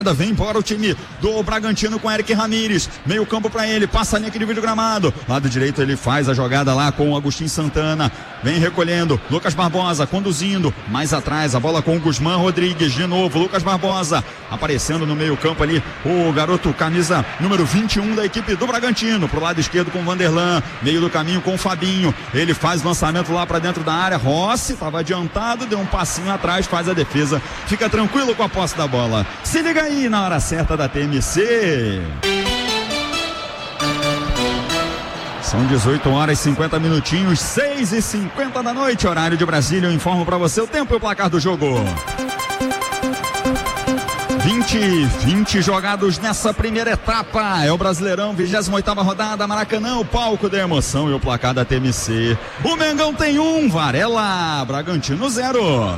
Vem embora o time do Bragantino com Eric Ramírez, meio campo para ele, passa a linha que divide o gramado, lado direito ele faz a jogada lá com o Agostinho Santana, vem recolhendo, Lucas Barbosa conduzindo, mais atrás a bola com o Guzmán Rodrigues, de novo Lucas Barbosa, aparecendo no meio campo ali, o garoto camisa número 21 da equipe do Bragantino, pro lado esquerdo com o Vanderlan, meio do caminho com o Fabinho, ele faz o lançamento lá para dentro da área, Rossi estava adiantado, deu um passinho atrás, faz a defesa, fica tranquilo com a posse da bola, se liga aí na hora certa da TMC. São 18 horas e 50 minutinhos, 6h50 da noite, horário de Brasília. Eu informo para você o tempo e o placar do jogo. 20 jogados nessa primeira etapa. É o Brasileirão, 28ª rodada, Maracanã, o palco da emoção e o placar da TMC. O Mengão tem 1, Varela, Bragantino 0.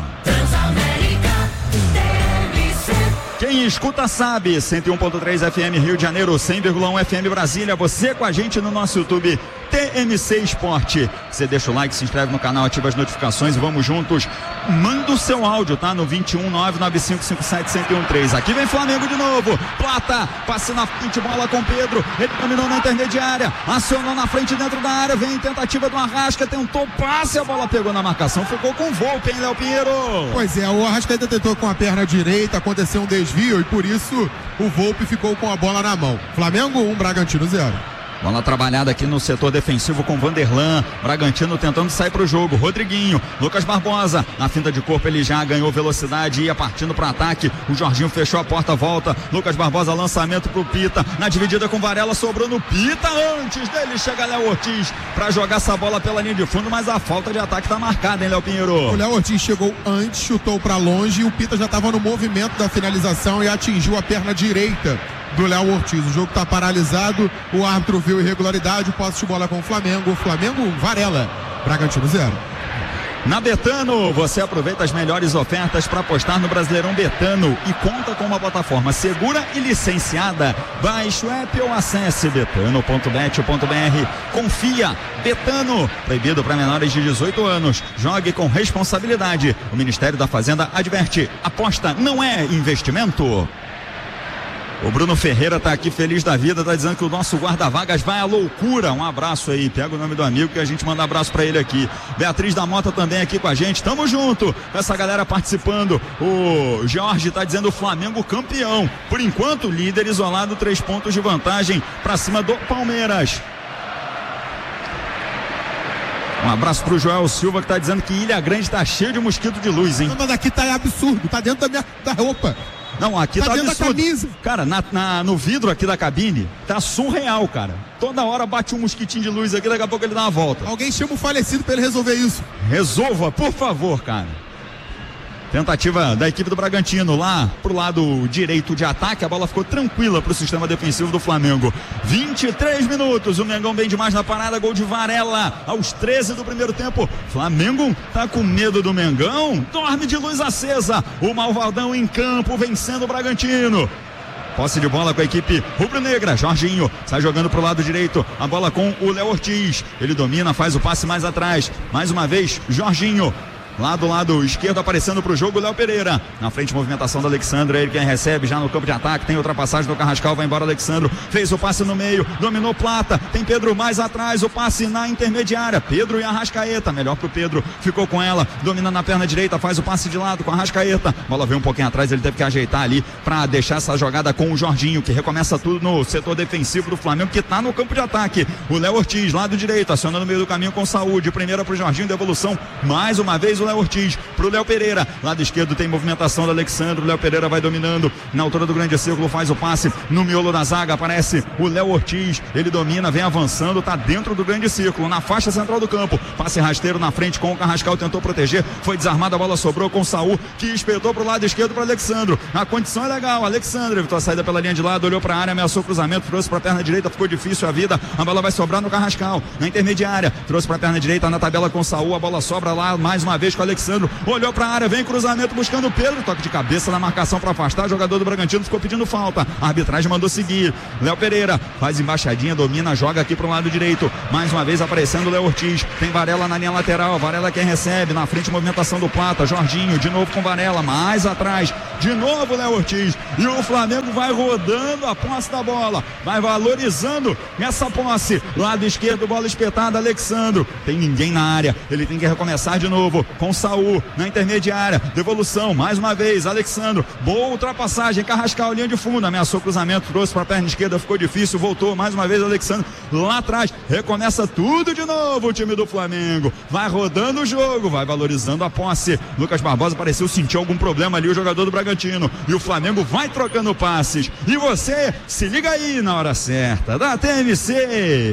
Quem escuta sabe, 101.3 FM Rio de Janeiro, 100,1 FM Brasília, você com a gente no nosso YouTube TMC Esporte. Você deixa o like, se inscreve no canal, ativa as notificações e vamos juntos. Manda o seu áudio, tá? No 21995571013. Aqui vem Flamengo de novo. Plata, passe na frente, bola com Pedro. Ele dominou na intermediária, acionou na frente dentro da área, vem tentativa do Arrasca, tentou passe, a bola pegou na marcação, ficou com o Volpe, hein, Léo Pinheiro? Pois é, o Arrascaeta tentou com a perna direita, aconteceu um desvio e por isso o Volpe ficou com a bola na mão. Flamengo 1, Bragantino 0. Bola trabalhada aqui no setor defensivo com Vanderlan, Bragantino tentando sair pro jogo, Rodriguinho, Lucas Barbosa, na finta de corpo ele já ganhou velocidade, ia partindo pro ataque, o Jorginho fechou a porta, volta, Lucas Barbosa, lançamento pro Pita, na dividida com Varela, sobrou no Pita, antes dele chega Léo Ortiz pra jogar essa bola pela linha de fundo, mas a falta de ataque tá marcada, hein, Léo Pinheiro? O Léo Ortiz chegou antes, chutou pra longe e o Pita já tava no movimento da finalização e atingiu a perna direita do Léo Ortiz. O jogo está paralisado, o árbitro viu irregularidade, posse de bola com o Flamengo, Varela, Bragantino 0. Na Betano, você aproveita as melhores ofertas para apostar no Brasileirão Betano e conta com uma plataforma segura e licenciada. Baixe o app ou acesse betano.bet.br. Confia, Betano, proibido para menores de 18 anos. Jogue com responsabilidade. O Ministério da Fazenda adverte, aposta não é investimento. O Bruno Ferreira tá aqui feliz da vida, tá dizendo que o nosso guarda-vagas vai à loucura. Um abraço aí, pega o nome do amigo que a gente manda abraço pra ele aqui. Beatriz da Mota também aqui com a gente, tamo junto com essa galera participando. O Jorge tá dizendo o Flamengo campeão. Por enquanto, líder isolado, 3 pontos de vantagem pra cima do Palmeiras. Um abraço pro Joel Silva que tá dizendo que Ilha Grande tá cheio de mosquito de luz, hein? Mas aqui tá absurdo, tá dentro da roupa. Não, aqui tá dentro absurdo. da camisa. Cara, no vidro aqui da cabine, tá surreal, cara. Toda hora bate um mosquitinho de luz aqui, daqui a pouco ele dá uma volta. Alguém chama o falecido pra ele resolver isso. Resolva, por favor, cara. Tentativa da equipe do Bragantino lá pro lado direito de ataque, a bola ficou tranquila pro sistema defensivo do Flamengo. 23 minutos, o Mengão bem demais na parada, gol de Varela aos 13 do primeiro tempo. Flamengo tá com medo do Mengão, dorme de luz acesa, o Malvadão em campo vencendo o Bragantino. Posse de bola com a equipe rubro-negra, Jorginho sai jogando pro lado direito, a bola com o Léo Ortiz, ele domina, faz o passe mais atrás, mais uma vez Jorginho. Lá do lado esquerdo aparecendo pro jogo, Léo Pereira. Na frente, movimentação do Alexandre. Ele quem recebe já no campo de ataque. Tem ultrapassagem do Carrascal. Vai embora Alexandre. Fez o passe no meio. Dominou Plata. Tem Pedro mais atrás. O passe na intermediária. Pedro e Arrascaeta. Melhor pro Pedro. Ficou com ela. Domina na perna direita. Faz o passe de lado com Arrascaeta. Bola veio um pouquinho atrás. Ele teve que ajeitar ali pra deixar essa jogada com o Jorginho, que recomeça tudo no setor defensivo do Flamengo, que tá no campo de ataque. O Léo Ortiz, lado direito. Aciona no meio do caminho com saúde. Primeira pro Jorginho. Devolução. Mais uma vez o Léo Ortiz pro Léo Pereira, lado esquerdo tem movimentação do Alexandre, o Léo Pereira vai dominando na altura do grande círculo, faz o passe no miolo da zaga, aparece o Léo Ortiz, ele domina, vem avançando, tá dentro do grande círculo, na faixa central do campo, passe rasteiro na frente com o Carrascal, tentou proteger, foi desarmado, a bola sobrou com o Saul, que espetou pro lado esquerdo para Alexandre, a condição é legal, Alexandre evitou a saída pela linha de lado, olhou pra área, ameaçou o cruzamento, trouxe pra perna direita, ficou difícil a vida, a bola vai sobrar no Carrascal, na intermediária, trouxe pra perna direita na tabela com o Saul, a bola sobra lá, mais uma vez vez com o Alexandro, olhou pra área, vem cruzamento buscando o Pedro, toque de cabeça na marcação pra afastar, o jogador do Bragantino ficou pedindo falta, a arbitragem mandou seguir. Léo Pereira faz embaixadinha, domina, joga aqui pro lado direito, mais uma vez aparecendo o Léo Ortiz, tem Varela na linha lateral, Varela quem recebe, na frente movimentação do Plata, Jorginho de novo com Varela, mais atrás, de novo Léo Ortiz, e o Flamengo vai rodando a posse da bola, vai valorizando essa posse, lado esquerdo, bola espetada, Alexandro, tem ninguém na área, ele tem que recomeçar de novo, com Saul, na intermediária, devolução, mais uma vez, Alexandro, boa ultrapassagem, Carrascal, linha de fundo, ameaçou cruzamento, trouxe para a perna esquerda, ficou difícil, voltou, mais uma vez Alexandro, lá atrás, recomeça tudo de novo o time do Flamengo, vai rodando o jogo, vai valorizando a posse, Lucas Barbosa pareceu sentir algum problema ali, o jogador do Bragantino, e o Flamengo vai trocando passes, e você se liga aí na hora certa, da TMC.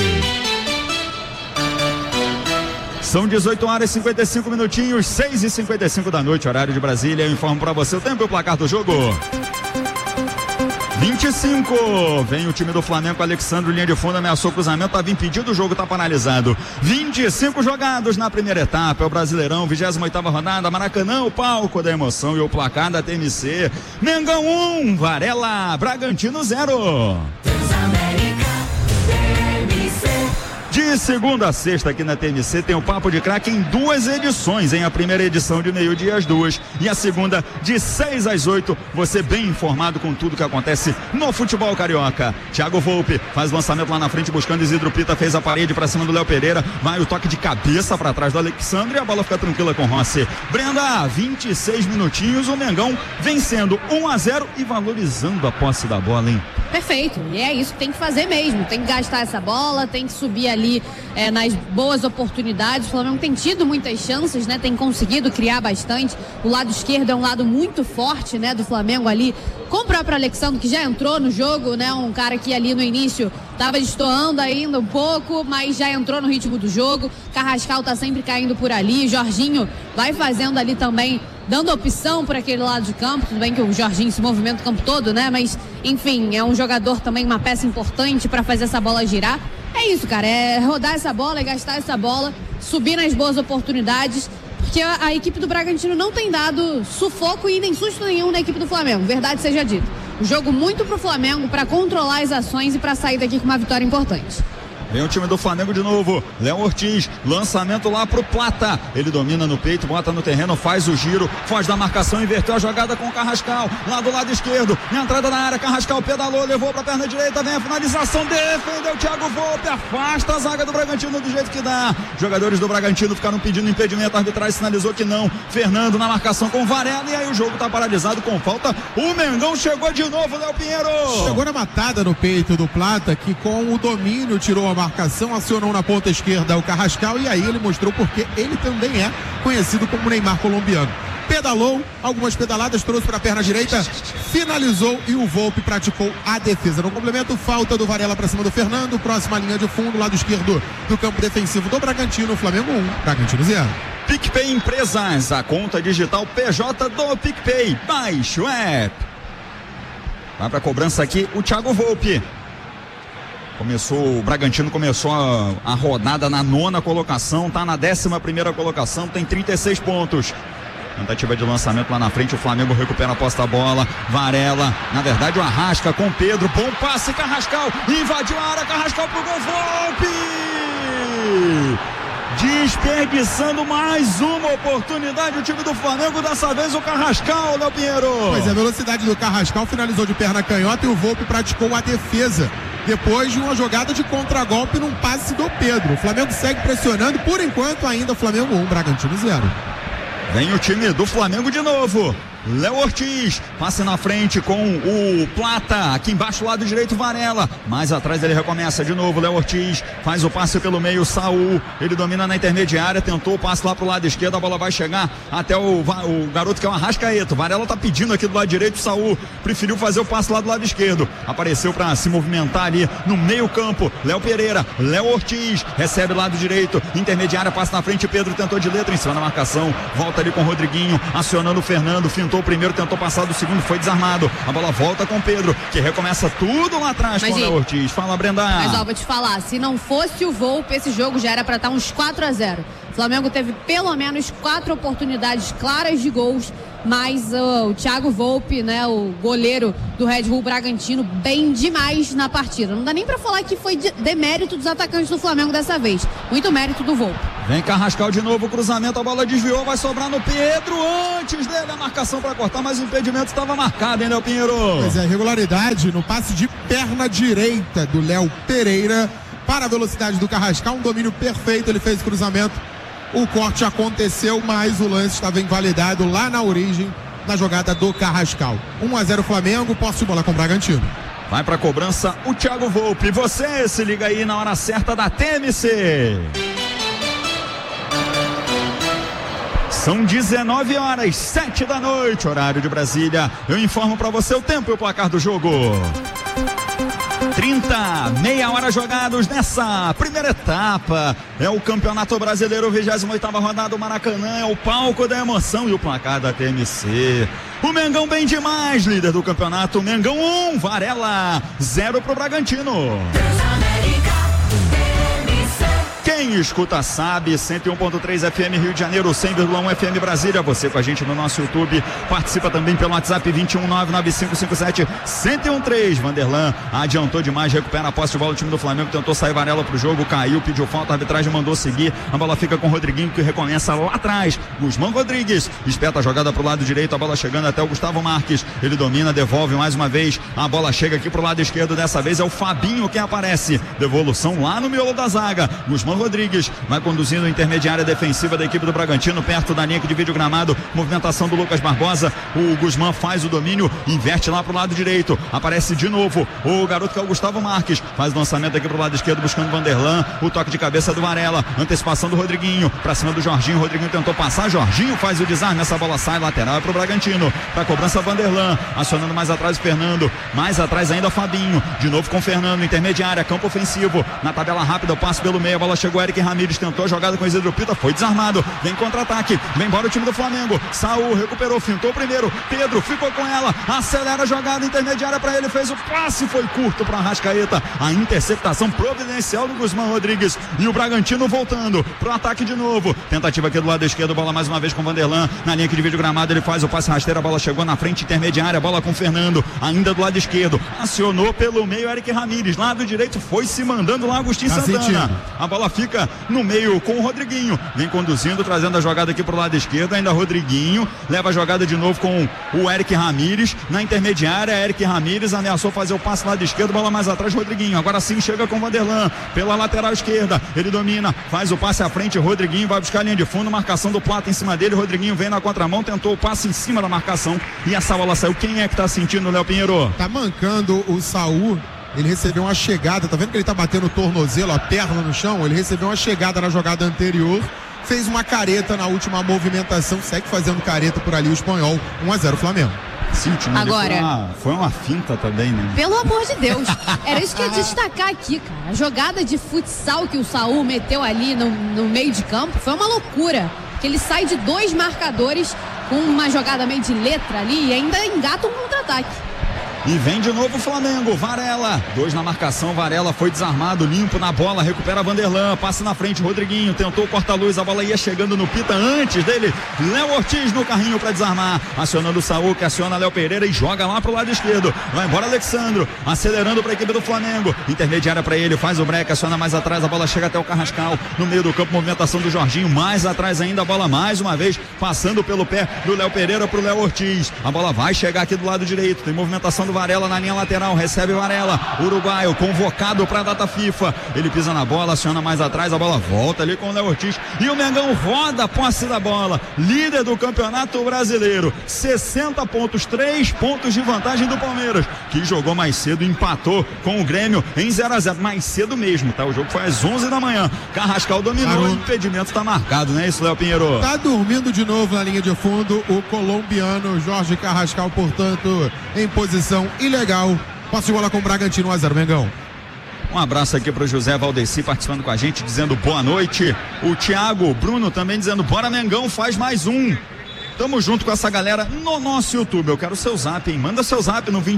São 18 horas e 55 minutinhos, 6h55 da noite, horário de Brasília. Eu informo pra você o tempo e o placar do jogo. 25, vem o time do Flamengo, Alexandre, linha de fundo, ameaçou cruzamento, estava impedido, o jogo está paralisado. 25 jogados na primeira etapa, é o Brasileirão, 28ª rodada, Maracanã, o palco da emoção e o placar da TMC. Mengão 1, Varela, Bragantino 0. De segunda a sexta aqui na TMC tem o Papo de Craque em 2 edições, em a primeira edição de meio-dia às 2 e a segunda de 6 às 8, você bem informado com tudo que acontece no futebol carioca. Thiago Volpe faz lançamento lá na frente buscando Isidro Pita, fez a parede pra cima do Léo Pereira, vai o toque de cabeça pra trás do Alexandre e a bola fica tranquila com Rossi. Brenda, 26 minutinhos, o Mengão vencendo 1-0 e valorizando a posse da bola, hein? Perfeito, e é isso que tem que fazer mesmo, tem que gastar essa bola, tem que subir ali nas boas oportunidades. O Flamengo tem tido muitas chances, né? Tem conseguido criar bastante. O lado esquerdo é um lado muito forte, né? Do Flamengo ali, com o próprio Alexandre, que já entrou no jogo, né? Um cara que ali no início estava destoando ainda um pouco, mas já entrou no ritmo do jogo. Carrascal tá sempre caindo por ali, Jorginho vai fazendo ali também, dando opção por aquele lado de campo. Tudo bem que o Jorginho se movimenta o campo todo, né? Mas, enfim, é um jogador também, uma peça importante para fazer essa bola girar. É isso, cara, é rodar essa bola, é gastar essa bola, subir nas boas oportunidades, porque a equipe do Bragantino não tem dado sufoco e nem susto nenhum na equipe do Flamengo, verdade seja dita. O jogo muito pro Flamengo, para controlar as ações e para sair daqui com uma vitória importante. Vem o time do Flamengo de novo, Léo Ortiz, lançamento lá pro Plata, ele domina no peito, bota no terreno, faz o giro, foge da marcação, inverteu a jogada com o Carrascal, lá do lado esquerdo, na entrada na área, Carrascal pedalou, levou pra perna direita, vem a finalização, defendeu o Thiago Volpe, afasta a zaga do Bragantino do jeito que dá. Jogadores do Bragantino ficaram pedindo impedimento, a arbitragem sinalizou que não. Fernando na marcação com Varela, e aí o jogo tá paralisado com falta. O Mengão chegou de novo, Léo Pinheiro. Chegou na matada no peito do Plata, que com o domínio tirou a marcação, acionou na ponta esquerda o Carrascal, e aí ele mostrou porque ele também é conhecido como Neymar colombiano. Pedalou, algumas pedaladas, trouxe para a perna direita, finalizou e o Volpe praticou a defesa. No complemento, falta do Varela para cima do Fernando, próxima linha de fundo, lado esquerdo do campo defensivo do Bragantino, Flamengo 1, Bragantino 0. PicPay Empresas, a conta digital PJ do PicPay. Baixe o app. Vai para a cobrança aqui o Thiago Volpe. O Bragantino começou a rodada na 9ª colocação, tá na 11ª colocação, tem 36 pontos. Tentativa de lançamento lá na frente, o Flamengo recupera a posse da bola, Varela, na verdade o Arrasca com Pedro, bom passe, Carrascal, invadiu a área, Carrascal pro gol, Volpe! Desperdiçando mais uma oportunidade o time do Flamengo, dessa vez o Carrascal, Léo Pinheiro. Pois é, a velocidade do Carrascal, finalizou de perna canhota e o Volpe praticou a defesa depois de uma jogada de contragolpe num passe do Pedro. O Flamengo segue pressionando, por enquanto ainda Flamengo 1, Bragantino 0. Vem o time do Flamengo de novo. Léo Ortiz, passe na frente com o Plata, aqui embaixo, lado direito, Varela, mais atrás ele recomeça de novo, Léo Ortiz, faz o passe pelo meio, Saul, ele domina na intermediária, tentou o passe lá pro lado esquerdo, a bola vai chegar até o garoto que é o Arrascaeta. Varela tá pedindo aqui do lado direito, Saul preferiu fazer o passe lá do lado esquerdo, apareceu para se movimentar ali no meio campo, Léo Pereira, Léo Ortiz, recebe lado direito, intermediária, passa na frente, Pedro tentou de letra em cima da marcação, volta ali com o Rodriguinho, acionando o Fernando, tentou o primeiro, tentou passar do segundo, foi desarmado. A bola volta com o Pedro, que recomeça tudo lá atrás com o Léo Ortiz. Fala, Brenda. Mas ó, vou te falar, se não fosse o Volpe, esse jogo já era pra estar uns 4-0. O Flamengo teve pelo menos 4 oportunidades claras de gols, mas o Thiago Volpi, né, o goleiro do Red Bull Bragantino, bem demais na partida. Não dá nem pra falar que foi demérito dos atacantes do Flamengo dessa vez. Muito mérito do Volpi. Vem Carrascal de novo, cruzamento, a bola desviou, vai sobrar no Pedro. Antes dele a marcação para cortar, mas o impedimento estava marcado, hein, Léo Pinheiro? Pois é, irregularidade no passe de perna direita do Léo Pereira para a velocidade do Carrascal, um domínio perfeito, ele fez cruzamento. O corte aconteceu, mas o lance estava invalidado lá na origem, na jogada do Carrascal. 1-0 Flamengo, posse de bola com o Bragantino. Vai para a cobrança o Thiago Volpi. Você se liga aí na hora certa da TMC. São 19 horas, 7 da noite, horário de Brasília. Eu informo para você o tempo e o placar do jogo. meia hora jogados nessa primeira etapa. É o Campeonato Brasileiro, 28ª rodada. O Maracanã é o palco da emoção e o placar da TMC. O Mengão bem demais, líder do campeonato. Mengão 1, Varela 0 pro Bragantino. Quem escuta sabe, 101.3 FM Rio de Janeiro, 100,1 FM Brasília. Você com a gente no nosso YouTube, participa também pelo WhatsApp 2199557-1013. Vanderlan adiantou demais, recupera a posse de bola. O time do Flamengo tentou sair, Varela pro jogo, caiu, pediu falta, a arbitragem mandou seguir. A bola fica com o Rodriguinho, que recomeça lá atrás. Guzmão Rodrigues espeta a jogada pro lado direito, a bola chegando até o Gustavo Marques. Ele domina, devolve mais uma vez. A bola chega aqui pro lado esquerdo, dessa vez é o Fabinho quem aparece. Devolução lá no miolo da zaga. Guzmão Rodrigues vai conduzindo a intermediária defensiva da equipe do Bragantino, perto da linha que divide o gramado. Movimentação do Lucas Barbosa. O Guzmão faz o domínio, inverte lá pro lado direito. Aparece de novo o garoto que é o Gustavo Marques. Faz o lançamento aqui pro lado esquerdo, buscando Vanderlan. O toque de cabeça do Varela. Antecipação do Rodriguinho. Pra cima do Jorginho. O Rodriguinho tentou passar. Jorginho faz o desarme. Essa bola sai lateral. É pro Bragantino. Pra cobrança, Vanderlan. Acionando mais atrás o Fernando. Mais atrás ainda o Fabinho. De novo com o Fernando. Intermediária. Campo ofensivo. Na tabela rápida. O passe pelo meio. A bola chegou. Eric Ramírez tentou a jogada com o Isidro Pita, foi desarmado, vem contra-ataque, vem embora o time do Flamengo. Saul recuperou, fintou primeiro, Pedro ficou com ela, acelera a jogada intermediária para ele, fez o passe, foi curto para Arrascaeta, a interceptação providencial do Guzmão Rodrigues e o Bragantino voltando pro ataque de novo. Tentativa aqui do lado esquerdo, bola mais uma vez com o Vanderlan, na linha que divide o gramado, ele faz o passe rasteiro, a bola chegou na frente intermediária, bola com o Fernando, ainda do lado esquerdo, acionou pelo meio Eric Ramírez, lado direito foi se mandando lá Agostinho Santana. A bola fica no meio com o Rodriguinho, vem conduzindo, trazendo a jogada aqui pro lado esquerdo, ainda Rodriguinho, leva a jogada de novo com o Eric Ramírez, na intermediária, Eric Ramírez ameaçou fazer o passe lado esquerdo, bola mais atrás, Rodriguinho, agora sim chega com o Vanderlan, pela lateral esquerda, ele domina, faz o passe à frente, Rodriguinho vai buscar a linha de fundo, marcação do Plata em cima dele, Rodriguinho vem na contramão, tentou o passe em cima da marcação, e essa bola saiu. Quem é que tá sentindo, Léo Pinheiro? Tá mancando o Saul. Ele recebeu uma chegada, tá vendo que ele tá batendo o tornozelo, a perna no chão? Ele recebeu uma chegada na jogada anterior, fez uma careta na última movimentação, segue fazendo careta por ali o espanhol. 1-0 Flamengo. Sim, agora foi uma finta também, né? Pelo amor de Deus, era isso que eu ia destacar aqui, cara. A jogada de futsal que o Saul meteu ali no meio de campo foi uma loucura, que ele sai de 2 marcadores com uma jogada meio de letra ali e ainda engata um contra-ataque. E vem de novo o Flamengo, Varela, 2 na marcação, Varela foi desarmado, limpo na bola, recupera Vanderlan, passa na frente, Rodriguinho tentou corta-luz, a bola ia chegando no Pita, antes dele, Léo Ortiz no carrinho para desarmar, acionando o Saul, que aciona Léo Pereira e joga lá pro lado esquerdo, vai embora Alexandro, acelerando para a equipe do Flamengo, intermediária para ele, faz o break, aciona mais atrás, a bola chega até o Carrascal, no meio do campo, movimentação do Jorginho, mais atrás ainda, a bola mais uma vez, passando pelo pé do Léo Pereira pro Léo Ortiz, a bola vai chegar aqui do lado direito, tem movimentação do Varela na linha lateral, recebe Varela, uruguaio, convocado para a data FIFA, ele pisa na bola, aciona mais atrás, a bola volta ali com o Léo Ortiz, e o Mengão roda a posse da bola, líder do Campeonato Brasileiro, 60 pontos, 3 pontos de vantagem do Palmeiras, que jogou mais cedo, empatou com o Grêmio em 0-0, mais cedo mesmo, tá? O jogo foi às 11 da manhã, Carrascal dominou, o impedimento tá marcado, né? Isso, Léo Pinheiro? Tá dormindo de novo na linha de fundo o colombiano Jorge Carrascal, portanto, em posição ilegal. Posse de bola com o Bragantino, 1-0 Mengão. Um abraço aqui para o José Valdeci participando com a gente, dizendo boa noite. O Thiago Bruno também dizendo bora Mengão, faz mais um. Tamo junto com essa galera no nosso YouTube. Eu quero seu zap, hein? Manda seu zap no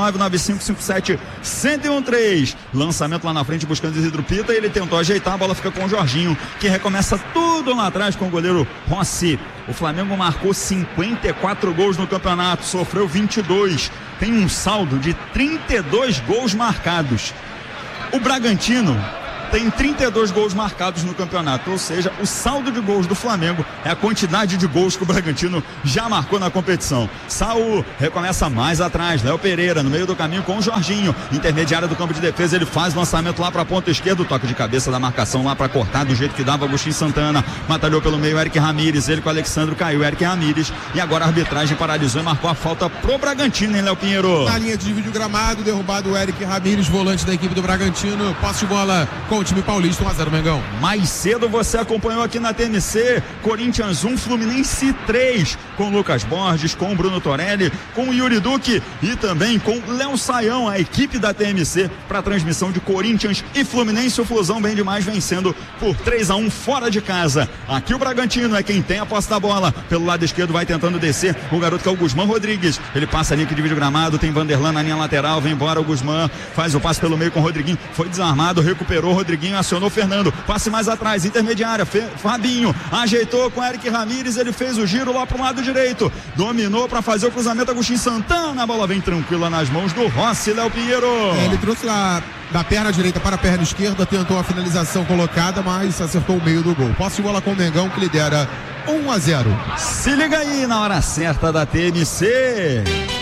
21995571013. Lançamento lá na frente buscando Isidro Pita. Ele tentou ajeitar, a bola fica com o Jorginho, que recomeça tudo lá atrás com o goleiro Rossi. O Flamengo marcou 54 gols no campeonato, sofreu 22. Tem um saldo de 32 gols marcados. O Bragantino tem 32 gols marcados no campeonato, ou seja, o saldo de gols do Flamengo é a quantidade de gols que o Bragantino já marcou na competição. Saul recomeça mais atrás, Léo Pereira no meio do caminho com o Jorginho, intermediária do campo de defesa, ele faz lançamento lá para a ponta esquerda, o toque de cabeça da marcação lá para cortar do jeito que dava Agostinho Santana, batalhou pelo meio Eric Ramírez, ele com o Alexandre caiu, Eric Ramírez, e agora a arbitragem paralisou e marcou a falta pro Bragantino, hein, Léo Pinheiro? Na linha de vídeo gramado, derrubado o Eric Ramírez, volante da equipe do Bragantino, posse de bola com o time paulista, 1-0 Mengão. Mais cedo você acompanhou aqui na TMC, Corinthians 1, Fluminense 3, com Lucas Borges, com o Bruno Torelli, com o Yuri Duque e também com Léo Saião, a equipe da TMC, para a transmissão de Corinthians e Fluminense. O Flusão bem demais vencendo por 3-1 fora de casa. Aqui o Bragantino é quem tem a posse da bola, pelo lado esquerdo vai tentando descer o garoto que é o Guzmán Rodrigues, ele passa ali que divide o gramado, tem Vanderlan na linha lateral, vem embora o Guzmán, faz o passe pelo meio com o Rodriguinho, foi desarmado, recuperou o Rodriguinho, acionou Fernando, passe mais atrás, intermediária, Fabinho ajeitou com Eric Ramírez, ele fez o giro lá pro lado direito, dominou para fazer o cruzamento, Agostinho Santana, a bola vem tranquila nas mãos do Rossi, Léo Pinheiro. Ele trouxe lá da perna direita para a perna esquerda, tentou a finalização colocada, mas acertou o meio do gol. Posse de bola com o Mengão, que lidera 1-0. Se liga aí na hora certa da TMC.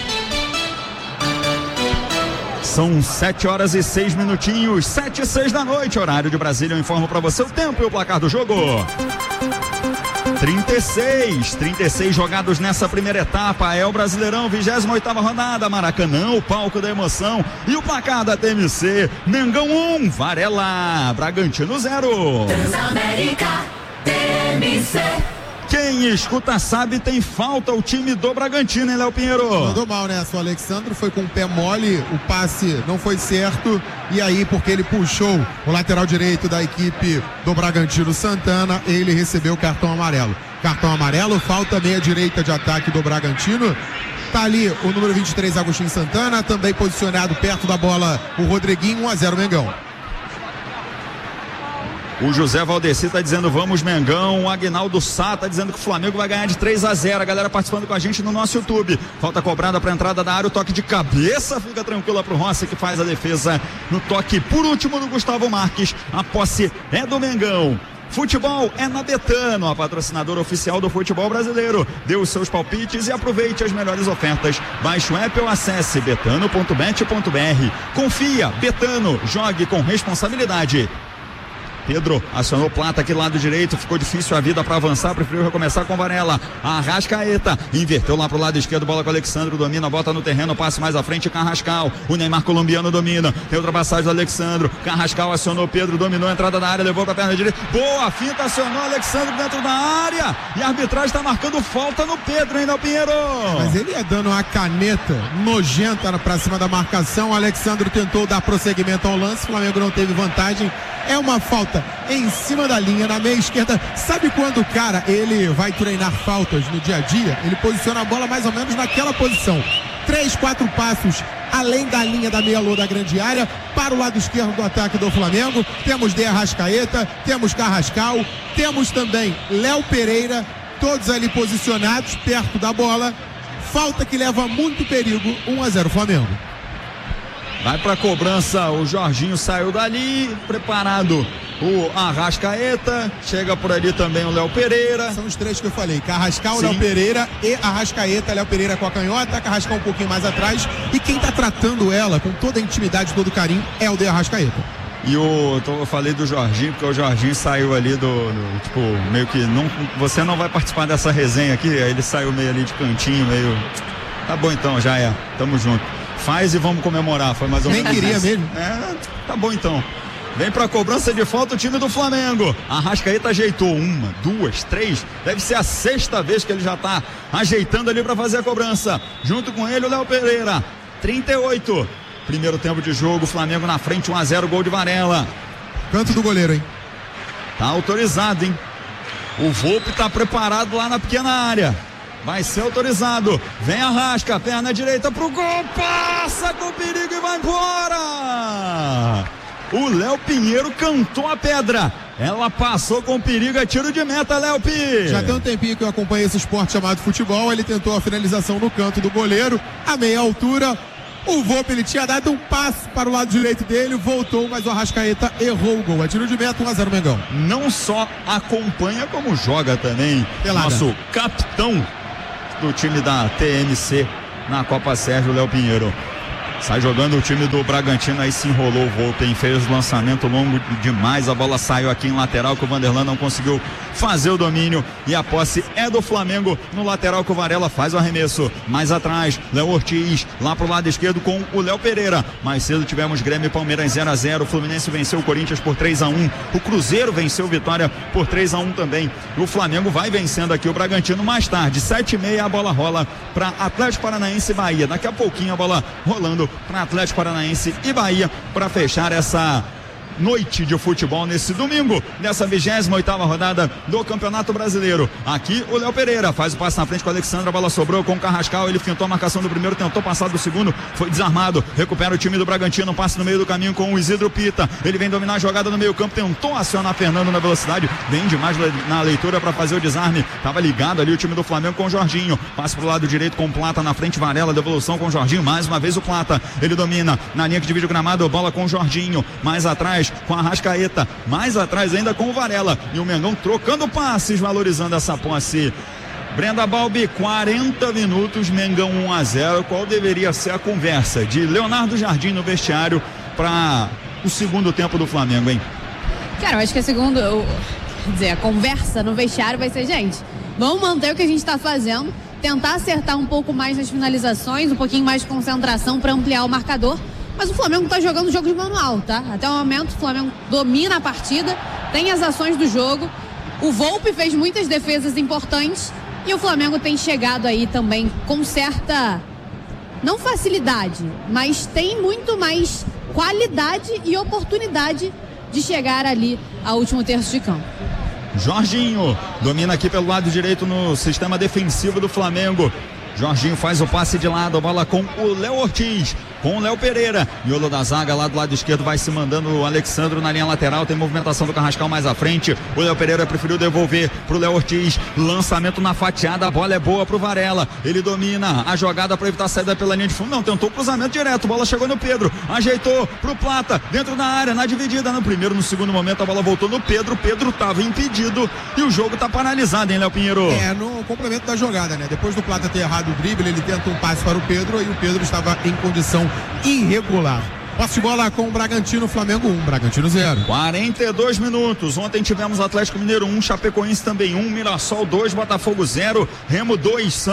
São 7h06, 7h06 da noite, horário de Brasília. Eu informo para você o tempo e o placar do jogo. 36 jogados nessa primeira etapa, é o Brasileirão, 28ª rodada, Maracanã, o palco da emoção, e o placar da TMC, Mengão 1, Varela, Bragantino 0. Transamérica, TMC. Quem escuta sabe, tem falta o time do Bragantino, hein, Léo Pinheiro? Mandou mal, né? O Alexandre foi com o pé mole, o passe não foi certo, e aí, porque ele puxou o lateral direito da equipe do Bragantino, Santana, ele recebeu o cartão amarelo. Cartão amarelo, falta meia direita de ataque do Bragantino. Tá ali o número 23, Agostinho Santana, também posicionado perto da bola o Rodriguinho, 1-0 Mengão. O José Valdeci tá dizendo vamos Mengão, o Aguinaldo Sá tá dizendo que o Flamengo vai ganhar de 3-0, a galera participando com a gente no nosso YouTube. Falta cobrada para entrada da área, o toque de cabeça, fica tranquila pro Rossi que faz a defesa no toque por último do Gustavo Marques, a posse é do Mengão. Futebol é na Betano, a patrocinadora oficial do futebol brasileiro. Dê os seus palpites e aproveite as melhores ofertas. Baixe o app ou acesse betano.bet.br. Confia, Betano, jogue com responsabilidade. Pedro acionou Plata aqui lado direito, ficou difícil a vida para avançar, preferiu recomeçar com Varela. Arrascaeta inverteu lá pro lado esquerdo, bola com o Alexandre, domina, bota no terreno, passe mais à frente, Carrascal, o Neymar colombiano domina, tem ultrapassagem do Alexandre, Carrascal acionou Pedro, dominou a entrada da área, levou pra perna direita, boa finta, acionou Alexandre dentro da área, e a arbitragem tá marcando falta no Pedro, hein, Léo Pinheiro? Mas ele ia dando uma caneta nojenta pra cima da marcação, o Alexandre tentou dar prosseguimento ao lance, o Flamengo não teve vantagem, é uma falta em cima da linha, na meia esquerda. Sabe quando o cara, ele vai treinar faltas no dia a dia? Ele posiciona a bola mais ou menos naquela posição. 3, 4 passos além da linha da meia-lua da grande área, para o lado esquerdo do ataque do Flamengo. Temos De Arrascaeta, temos Carrascal, temos também Léo Pereira, todos ali posicionados perto da bola. Falta que leva muito perigo, 1-0 Flamengo. Vai pra cobrança, o Jorginho saiu dali, preparado o Arrascaeta, chega por ali também o Léo Pereira. São os três que eu falei, Carrascal, Léo Pereira e Arrascaeta. Léo Pereira com a canhota, Carrascal um pouquinho mais atrás, e quem tá tratando ela com toda a intimidade, todo o carinho, é o De Arrascaeta. E eu falei do Jorginho, porque o Jorginho saiu ali tipo, meio que, você não vai participar dessa resenha aqui, aí ele saiu meio ali de cantinho, meio, tá bom então, já é, tamo junto. Faz e vamos comemorar, foi mais ou menos. Nem queria isso. mesmo. Tá bom então. Vem pra cobrança de falta o time do Flamengo. Arrascaeta ajeitou 1, 2, 3. Deve ser a 6ª vez que ele já tá ajeitando ali pra fazer a cobrança. Junto com ele o Léo Pereira. 38. Primeiro tempo de jogo, Flamengo na frente, 1-0, gol de Varela. Canto do goleiro, hein? Tá autorizado, hein? O Volpe tá preparado lá na pequena área. vai ser autorizado. Vem Arrasca, perna direita pro gol, passa com perigo e vai embora. O Léo Pinheiro cantou a pedra. Ela passou com perigo, é tiro de meta, Léo Pi. Já tem um tempinho que eu acompanho esse esporte chamado futebol. Ele tentou a finalização no canto do goleiro, a meia altura. O Volpe, ele tinha dado um passe para o lado direito dele, voltou, mas o Arrascaeta errou o gol. É tiro de meta, 1-0 Mengão. Não só acompanha, como joga também. Pelada. Nosso capitão do time da TMC na Copa Sérgio, Léo Pinheiro. Sai jogando o time do Bragantino, aí se enrolou o Volpe, fez o lançamento longo demais, a bola saiu aqui em lateral, que o Vanderlan não conseguiu fazer o domínio, e a posse é do Flamengo no lateral, que o Varela faz o arremesso. Mais atrás, Léo Ortiz, lá pro lado esquerdo com o Léo Pereira. Mais cedo tivemos Grêmio e Palmeiras 0-0, o Fluminense venceu o Corinthians por 3-1, o Cruzeiro venceu o Vitória por 3-1 também, e o Flamengo vai vencendo aqui o Bragantino. Mais tarde, 7h30, a bola rola para Atlético Paranaense e Bahia. Daqui a pouquinho a bola rolando para Atlético Paranaense e Bahia para fechar essa noite de futebol nesse domingo, nessa 28ª rodada do Campeonato Brasileiro. Aqui o Léo Pereira faz o passe na frente com o Alexandre, a bola sobrou com o Carrascal, ele fintou a marcação do primeiro, tentou passar do segundo, foi desarmado, recupera o time do Bragantino, passe no meio do caminho com o Isidro Pita, ele vem dominar a jogada no meio campo, tentou acionar Fernando na velocidade, vem demais na leitura para fazer o desarme, tava ligado ali o time do Flamengo com o Jorginho, passe pro lado direito com o Plata na frente, Varela, devolução com o Jorginho, mais uma vez o Plata, ele domina na linha que divide o gramado, bola com o Jorginho, mais atrás com a Arrascaeta, mais atrás ainda com o Varela, e o Mengão trocando passes, valorizando essa posse. Brenda Balbi, 40 minutos, Mengão 1-0, qual deveria ser a conversa de Leonardo Jardim no vestiário para o segundo tempo do Flamengo, hein? Cara, eu acho que a conversa no vestiário vai ser, gente, vamos manter o que a gente está fazendo, tentar acertar um pouco mais nas finalizações, um pouquinho mais de concentração para ampliar o marcador. Mas o Flamengo está jogando jogo de manual, tá? Até o momento o Flamengo domina a partida, tem as ações do jogo. O Volpe fez muitas defesas importantes e o Flamengo tem chegado aí também com certa, não facilidade, mas tem muito mais qualidade e oportunidade de chegar ali ao último terço de campo. Jorginho domina aqui pelo lado direito no sistema defensivo do Flamengo. Jorginho faz o passe de lado, a bola com o Léo Ortiz, com o Léo Pereira, miolo da zaga lá do lado esquerdo, vai se mandando o Alexandre na linha lateral, tem movimentação do Carrascal mais à frente, o Léo Pereira preferiu devolver pro Léo Ortiz, lançamento na fatiada, a bola é boa pro Varela, ele domina a jogada para evitar a saída pela linha de fundo, não, tentou cruzamento direto, bola chegou no Pedro, ajeitou pro Plata, dentro da área, na dividida, no primeiro, no segundo momento a bola voltou no Pedro, Pedro tava impedido e o jogo tá paralisado, hein, Léo Pinheiro? No complemento da jogada, né, depois do Plata ter errado o drible, ele tenta um passe para o Pedro e o Pedro estava em condição irregular. Posse de bola com o Bragantino, Flamengo 1, Bragantino 0. 42 minutos. Ontem tivemos Atlético Mineiro 1, Chapecoense também 1, Mirassol 2, Botafogo 0, Remo 2,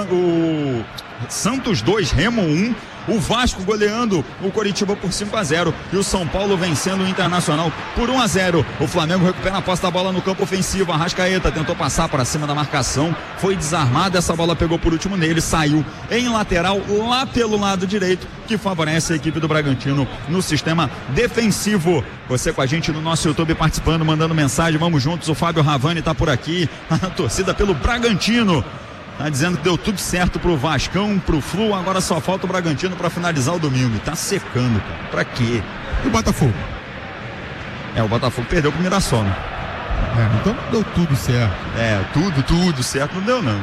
Santos 2, Remo 1. O Vasco goleando o Coritiba por 5-0 e o São Paulo vencendo o Internacional por 1-0. O Flamengo recupera a posse da bola no campo ofensivo. Arrascaeta tentou passar para cima da marcação, foi desarmado, essa bola pegou por último nele, saiu em lateral lá pelo lado direito, que favorece a equipe do Bragantino no sistema defensivo. Você com a gente no nosso YouTube participando, mandando mensagem, vamos juntos. O Fábio Ravani tá por aqui, a torcida pelo Bragantino. Tá dizendo que deu tudo certo pro Vascão, pro Flu, agora só falta o Bragantino para finalizar o domingo. Tá secando, cara. Pra quê? E o Botafogo? O Botafogo perdeu pro Mirassol, né? Então deu tudo certo. Tudo certo não deu, não.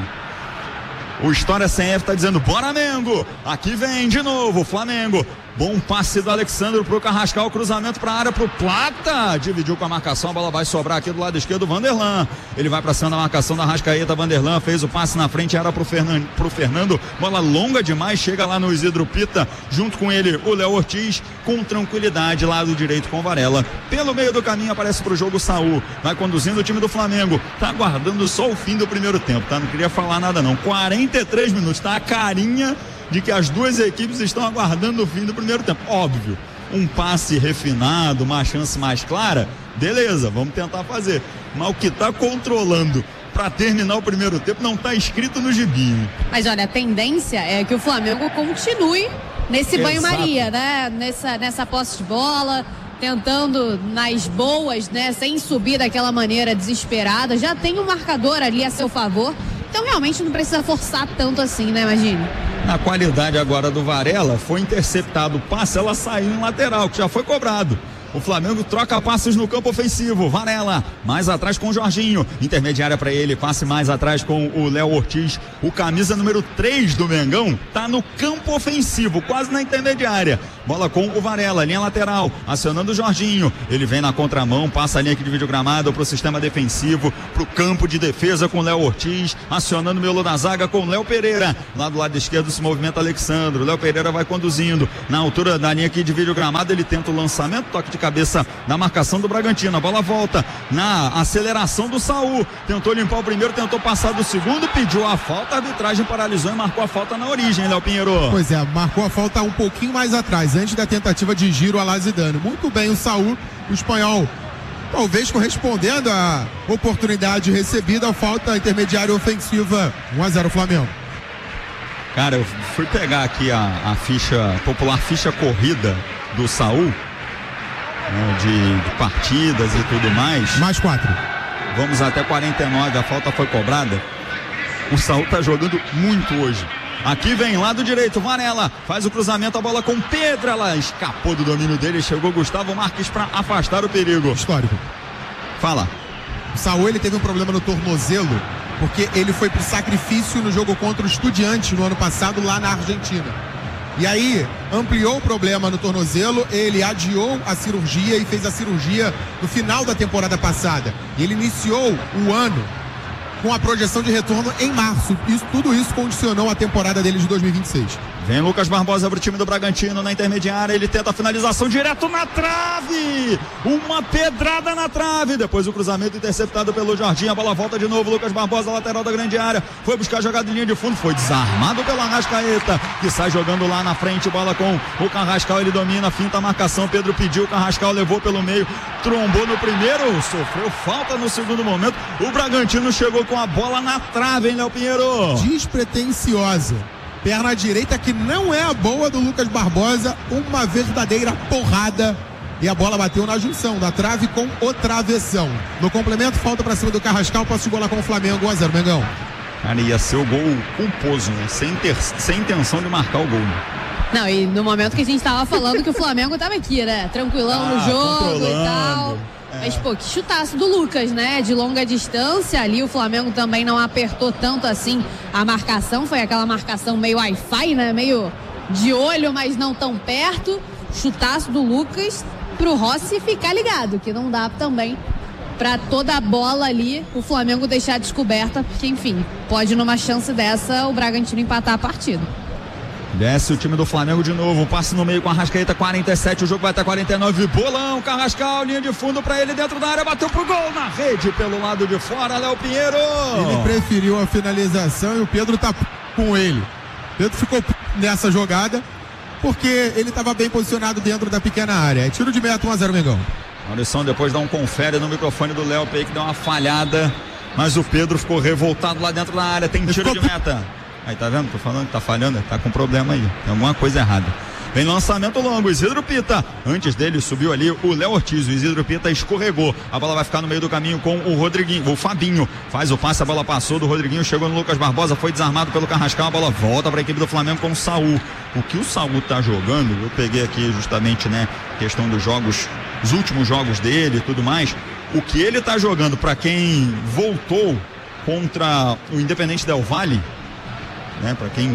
O História Sem F tá dizendo, bora Mengo! Aqui vem de novo o Flamengo. Bom passe do Alexandre pro Carrascal, cruzamento pra área pro Plata, dividiu com a marcação, a bola vai sobrar aqui do lado esquerdo, Vanderlan, ele vai pra cima da marcação da Arrascaeta, Vanderlan fez o passe na frente, era pro Fernando, bola longa demais, chega lá no Isidro Pita, junto com ele o Léo Ortiz, com tranquilidade, lado direito com Varela, pelo meio do caminho aparece pro jogo Saul, vai conduzindo o time do Flamengo, tá aguardando só o fim do primeiro tempo, tá? Não queria falar nada não, 43 minutos, tá a carinha de que as duas equipes estão aguardando o fim do primeiro tempo. Óbvio, um passe refinado, uma chance mais clara, beleza, vamos tentar fazer. Mas o que está controlando para terminar o primeiro tempo não está escrito no gibi. Mas olha, a tendência é que o Flamengo continue nesse banho-maria, né? Nessa posse de bola, tentando nas boas, né? Sem subir daquela maneira desesperada. Já tem um marcador ali a seu favor. Então realmente não precisa forçar tanto assim, né, imagine. Na qualidade agora do Varela, foi interceptado o passe, ela saiu em lateral, que já foi cobrado. O Flamengo troca passes no campo ofensivo. Varela, mais atrás com o Jorginho. Intermediária para ele, passe mais atrás com o Léo Ortiz. O camisa número 3 do Mengão tá no campo ofensivo, quase na intermediária. Bola com o Varela, linha lateral, acionando o Jorginho. Ele vem na contramão, passa a linha aqui de videogramado pro sistema defensivo, pro campo de defesa com o Léo Ortiz, acionando o miolo da zaga com o Léo Pereira. Lá do lado esquerdo se movimenta Alexandro. Léo Pereira vai conduzindo. Na altura da linha aqui de videogramado, ele tenta o lançamento, toque de cabeça na marcação do Bragantino. A bola volta na aceleração do Saul. Tentou limpar o primeiro, tentou passar do segundo, pediu a falta, a arbitragem paralisou e marcou a falta na origem, Léo Pinheiro. Pois é, marcou a falta um pouquinho mais atrás, antes da tentativa de giro a Lazidane. Muito bem o Saul, o espanhol, talvez correspondendo à oportunidade recebida, a falta intermediária ofensiva. 1-0 Flamengo. Cara, eu fui pegar aqui a ficha, popular ficha corrida do Saul, né, de partidas e tudo mais. Mais 4. Vamos até 49, a falta foi cobrada. O Saul tá jogando muito hoje. Aqui vem lado direito, Varela faz o cruzamento, a bola com Pedro, ela escapou do domínio dele, chegou Gustavo Marques para afastar o perigo. Histórico. Fala. O Saul, ele teve um problema no tornozelo, porque ele foi pro sacrifício no jogo contra o Estudiantes no ano passado lá na Argentina. E aí ampliou o problema no tornozelo, ele adiou a cirurgia e fez a cirurgia no final da temporada passada. E ele iniciou o ano com a projeção de retorno em março. Tudo isso condicionou a temporada dele de 2026. Vem Lucas Barbosa pro time do Bragantino na intermediária, ele tenta a finalização direto na trave, uma pedrada na trave, depois o cruzamento interceptado pelo Jorginho, a bola volta de novo, Lucas Barbosa, lateral da grande área, foi buscar a jogada de linha de fundo, foi desarmado pelo Arrascaeta, que sai jogando lá na frente, bola com o Carrascal, ele domina, finta a marcação, Pedro pediu, o Carrascal levou pelo meio, trombou no primeiro, sofreu falta no segundo momento, o Bragantino chegou com a bola na trave, hein, Léo Pinheiro? Despretensiosa. Perna direita que não é a boa do Lucas Barbosa, uma verdadeira porrada. E a bola bateu na junção da trave com o travessão. No complemento, falta pra cima do Carrascal, posse de bola com o Flamengo, 1-0, Mengão. Cara, ia ser o gol culposo, né? Sem intenção de marcar o gol. Não, e no momento que a gente tava falando que o Flamengo tava aqui, né? Tranquilão no jogo e tal. Mas, pô, que chutaço do Lucas, né? De longa distância ali, o Flamengo também não apertou tanto assim a marcação. Foi aquela marcação meio Wi-Fi, né? Meio de olho, mas não tão perto. Chutaço do Lucas pro Rossi ficar ligado, que não dá também pra toda a bola ali o Flamengo deixar descoberta, porque, enfim, pode numa chance dessa o Bragantino empatar a partida. Desce o time do Flamengo de novo, passe no meio com a Arrascaeta, 47, o jogo vai até 49, bolão, Carrascal, linha de fundo pra ele dentro da área, bateu pro gol na rede pelo lado de fora, Léo Pinheiro. Ele preferiu a finalização e o Pedro tá com ele. Pedro ficou nessa jogada porque ele estava bem posicionado dentro da pequena área. É tiro de meta, 1-0, Mengão. Maurício depois dá um confere no microfone do Léo, que deu uma falhada, mas o Pedro ficou revoltado lá dentro da área, tem tiro de meta. Aí, tá vendo? Tô falando que tá falhando, tá com problema aí. Tem alguma coisa errada. Vem lançamento longo, Isidro Pita. Antes dele subiu ali o Léo Ortiz. O Isidro Pita escorregou. A bola vai ficar no meio do caminho com o Rodriguinho. O Fabinho faz o passe, a bola passou do Rodriguinho, chegou no Lucas Barbosa, foi desarmado pelo Carrascal. A bola volta para a equipe do Flamengo com o Saul. O que o Saul tá jogando, eu peguei aqui justamente, né, questão dos jogos, os últimos jogos dele e tudo mais. O que ele tá jogando, para quem voltou contra o Independente Del Valle, né, para quem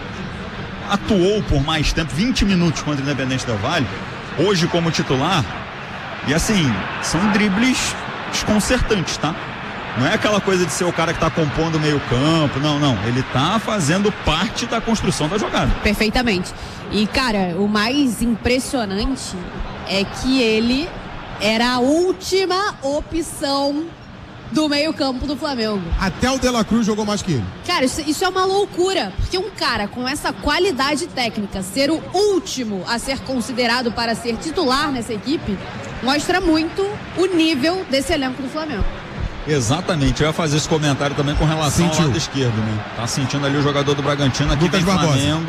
atuou por mais tempo, 20 minutos contra o Independente Del Valle, hoje como titular, e assim, são dribles desconcertantes, tá? Não é aquela coisa de ser o cara que tá compondo o meio campo, não, ele tá fazendo parte da construção da jogada. Perfeitamente. E, cara, o mais impressionante é que ele era a última opção do meio-campo do Flamengo. Até o De La Cruz jogou mais que ele. Cara, isso é uma loucura, porque um cara com essa qualidade técnica ser o último a ser considerado para ser titular nessa equipe mostra muito o nível desse elenco do Flamengo. Exatamente, eu ia fazer esse comentário também com relação ao lado esquerdo, né? Tá sentindo ali o jogador do Bragantino, aqui vem Flamengo,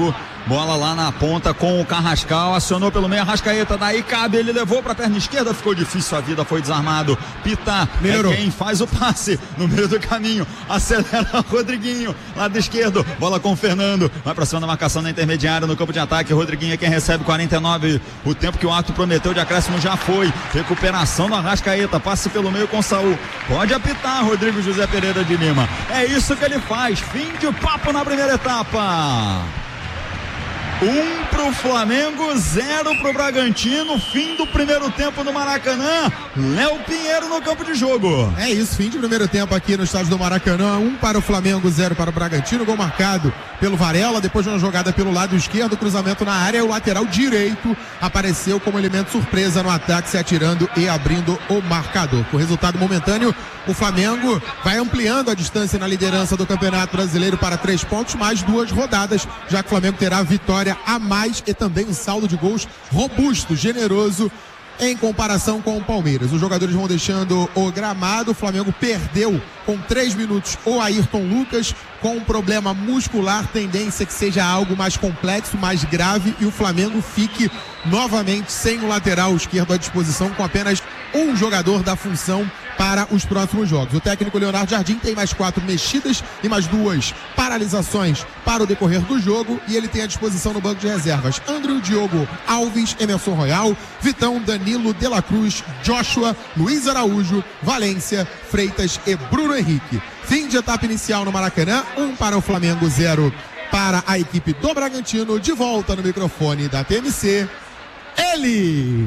bola lá na ponta com o Carrascal, acionou pelo meio, Arrascaeta, daí cabe, ele levou pra perna esquerda, ficou difícil, a vida foi desarmado. Pita melhorou. É quem faz o passe no meio do caminho, acelera Rodriguinho, lado esquerdo, bola com o Fernando, vai pra cima da marcação na intermediária no campo de ataque, Rodriguinho é quem recebe 49, o tempo que o árbitro prometeu de acréscimo já foi, recuperação do Arrascaeta, passe pelo meio com Saul, pode apitar Rodrigo José Pereira de Lima, é isso que ele faz, fim de papo na primeira etapa. 1 pro Flamengo, 0 pro Bragantino, fim do primeiro tempo no Maracanã, Léo Pinheiro no campo de jogo. É isso, fim de primeiro tempo aqui no estádio do Maracanã, 1 para o Flamengo, 0 para o Bragantino, gol marcado pelo Varela, depois de uma jogada pelo lado esquerdo, cruzamento na área, o lateral direito apareceu como elemento surpresa no ataque, se atirando e abrindo o marcador. Com resultado momentâneo, o Flamengo vai ampliando a distância na liderança do Campeonato Brasileiro para 3 pontos, mais 2 rodadas, já que o Flamengo terá vitória a mais e também um saldo de gols robusto, generoso em comparação com o Palmeiras. Os jogadores vão deixando o gramado, o Flamengo perdeu com 3 minutos o Ayrton Lucas com um problema muscular, tendência que seja algo mais complexo, mais grave, e o Flamengo fique novamente sem o lateral esquerdo à disposição, com apenas um jogador da função para os próximos jogos. O técnico Leonardo Jardim tem mais 4 mexidas e mais 2 paralisações para o decorrer do jogo, e ele tem à disposição no banco de reservas André, Diogo Alves, Emerson Royal, Vitão, Danilo, De La Cruz, Joshua, Luiz Araújo, Valência, Freitas e Bruno Henrique. Fim de etapa inicial no Maracanã, 1 para o Flamengo, 0 para a equipe do Bragantino. De volta no microfone da TMC, ele!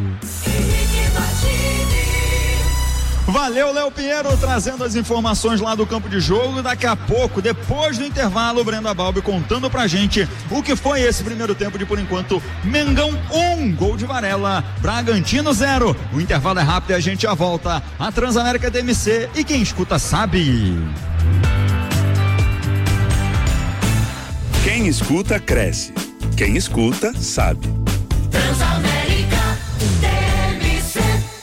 Valeu, Léo Pinheiro, trazendo as informações lá do campo de jogo. Daqui a pouco, depois do intervalo, o Brenda Balbi contando pra gente o que foi esse primeiro tempo de, por enquanto, Mengão 1, gol de Varela, Bragantino 0. O intervalo é rápido e a gente já volta. A Transamérica DMC, e quem escuta sabe. Quem escuta, cresce. Quem escuta, sabe. Transamérica DMC.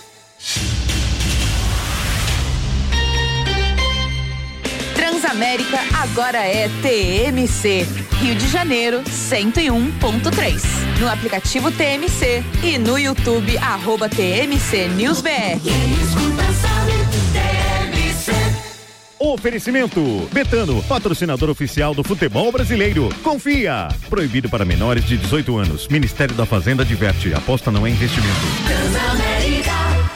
Transamérica agora é TMC. Rio de Janeiro 101.3. No aplicativo TMC e no YouTube @TMC News BR. Quem escuta sabe, TMC. Oferecimento Betano, patrocinador oficial do futebol brasileiro. Confia. Proibido para menores de 18 anos. Ministério da Fazenda adverte. Aposta não é investimento. Transamérica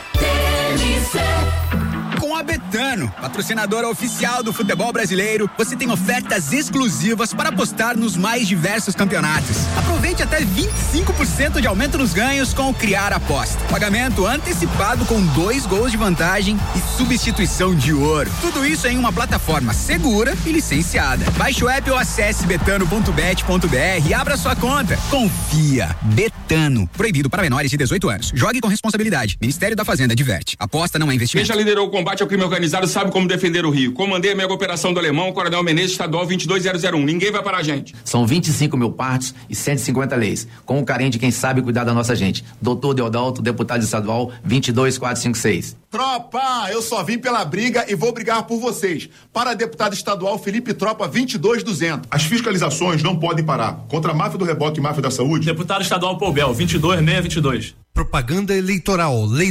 DMC. Com a Betano, patrocinadora oficial do futebol brasileiro, você tem ofertas exclusivas para apostar nos mais diversos campeonatos. Aproveite até 25% de aumento nos ganhos com o Criar Aposta. Pagamento antecipado com 2 gols de vantagem e substituição de ouro. Tudo isso em uma plataforma segura e licenciada. Baixe o app ou acesse betano.bet.br e abra sua conta. Confia. Betano. Proibido para menores de 18 anos. Jogue com responsabilidade. Ministério da Fazenda adverte. Aposta não é investimento. Quem já liderou o combate ao crime organizado sabe como defender o Rio. Comandei a mega operação do Alemão, Coronel Menezes, estadual 22001. Ninguém vai parar a gente. São 25 mil partos e 150 leis. Com o carinho de quem sabe cuidar da nossa gente. Doutor Deodalto, deputado estadual 22456. Tropa, eu só vim pela briga e vou brigar por vocês. Para deputado estadual Felipe Tropa 22200. As fiscalizações não podem parar. Contra a máfia do reboque e máfia da saúde. Deputado estadual Poubel 22622. Propaganda eleitoral, Lei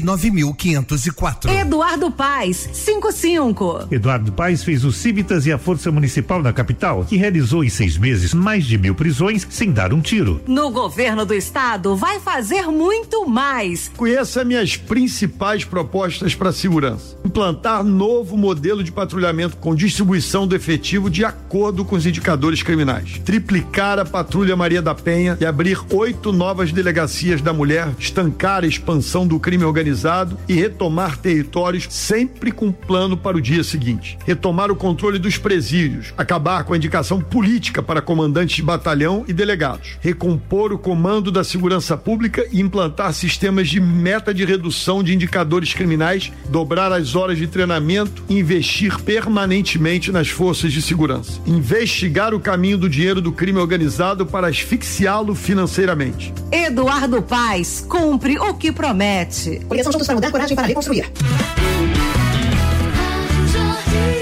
9.504. Eduardo Paes, 55. Eduardo Paes fez o Civitas e a Força Municipal na capital, que realizou em 6 meses mais de 1.000 prisões sem dar um tiro. No governo do estado, vai fazer muito mais. Conheça minhas principais propostas para a segurança. Implantar novo modelo de patrulhamento com distribuição do efetivo de acordo com os indicadores criminais. Triplicar a Patrulha Maria da Penha e abrir 8 novas delegacias da mulher, estancar a expansão do crime organizado e retomar territórios sempre com plano para o dia seguinte. Retomar o controle dos presídios, acabar com a indicação política para comandantes de batalhão e delegados. Recompor o comando da segurança pública e implantar sistemas de meta de redução de indicadores criminais, dobrar as horas de treinamento e investir permanentemente nas forças de segurança. Investigar o caminho do dinheiro do crime organizado para asfixiá-lo financeiramente. Eduardo Paes, cumpre o que promete. Coligação Juntos para Mudar, coragem para reconstruir.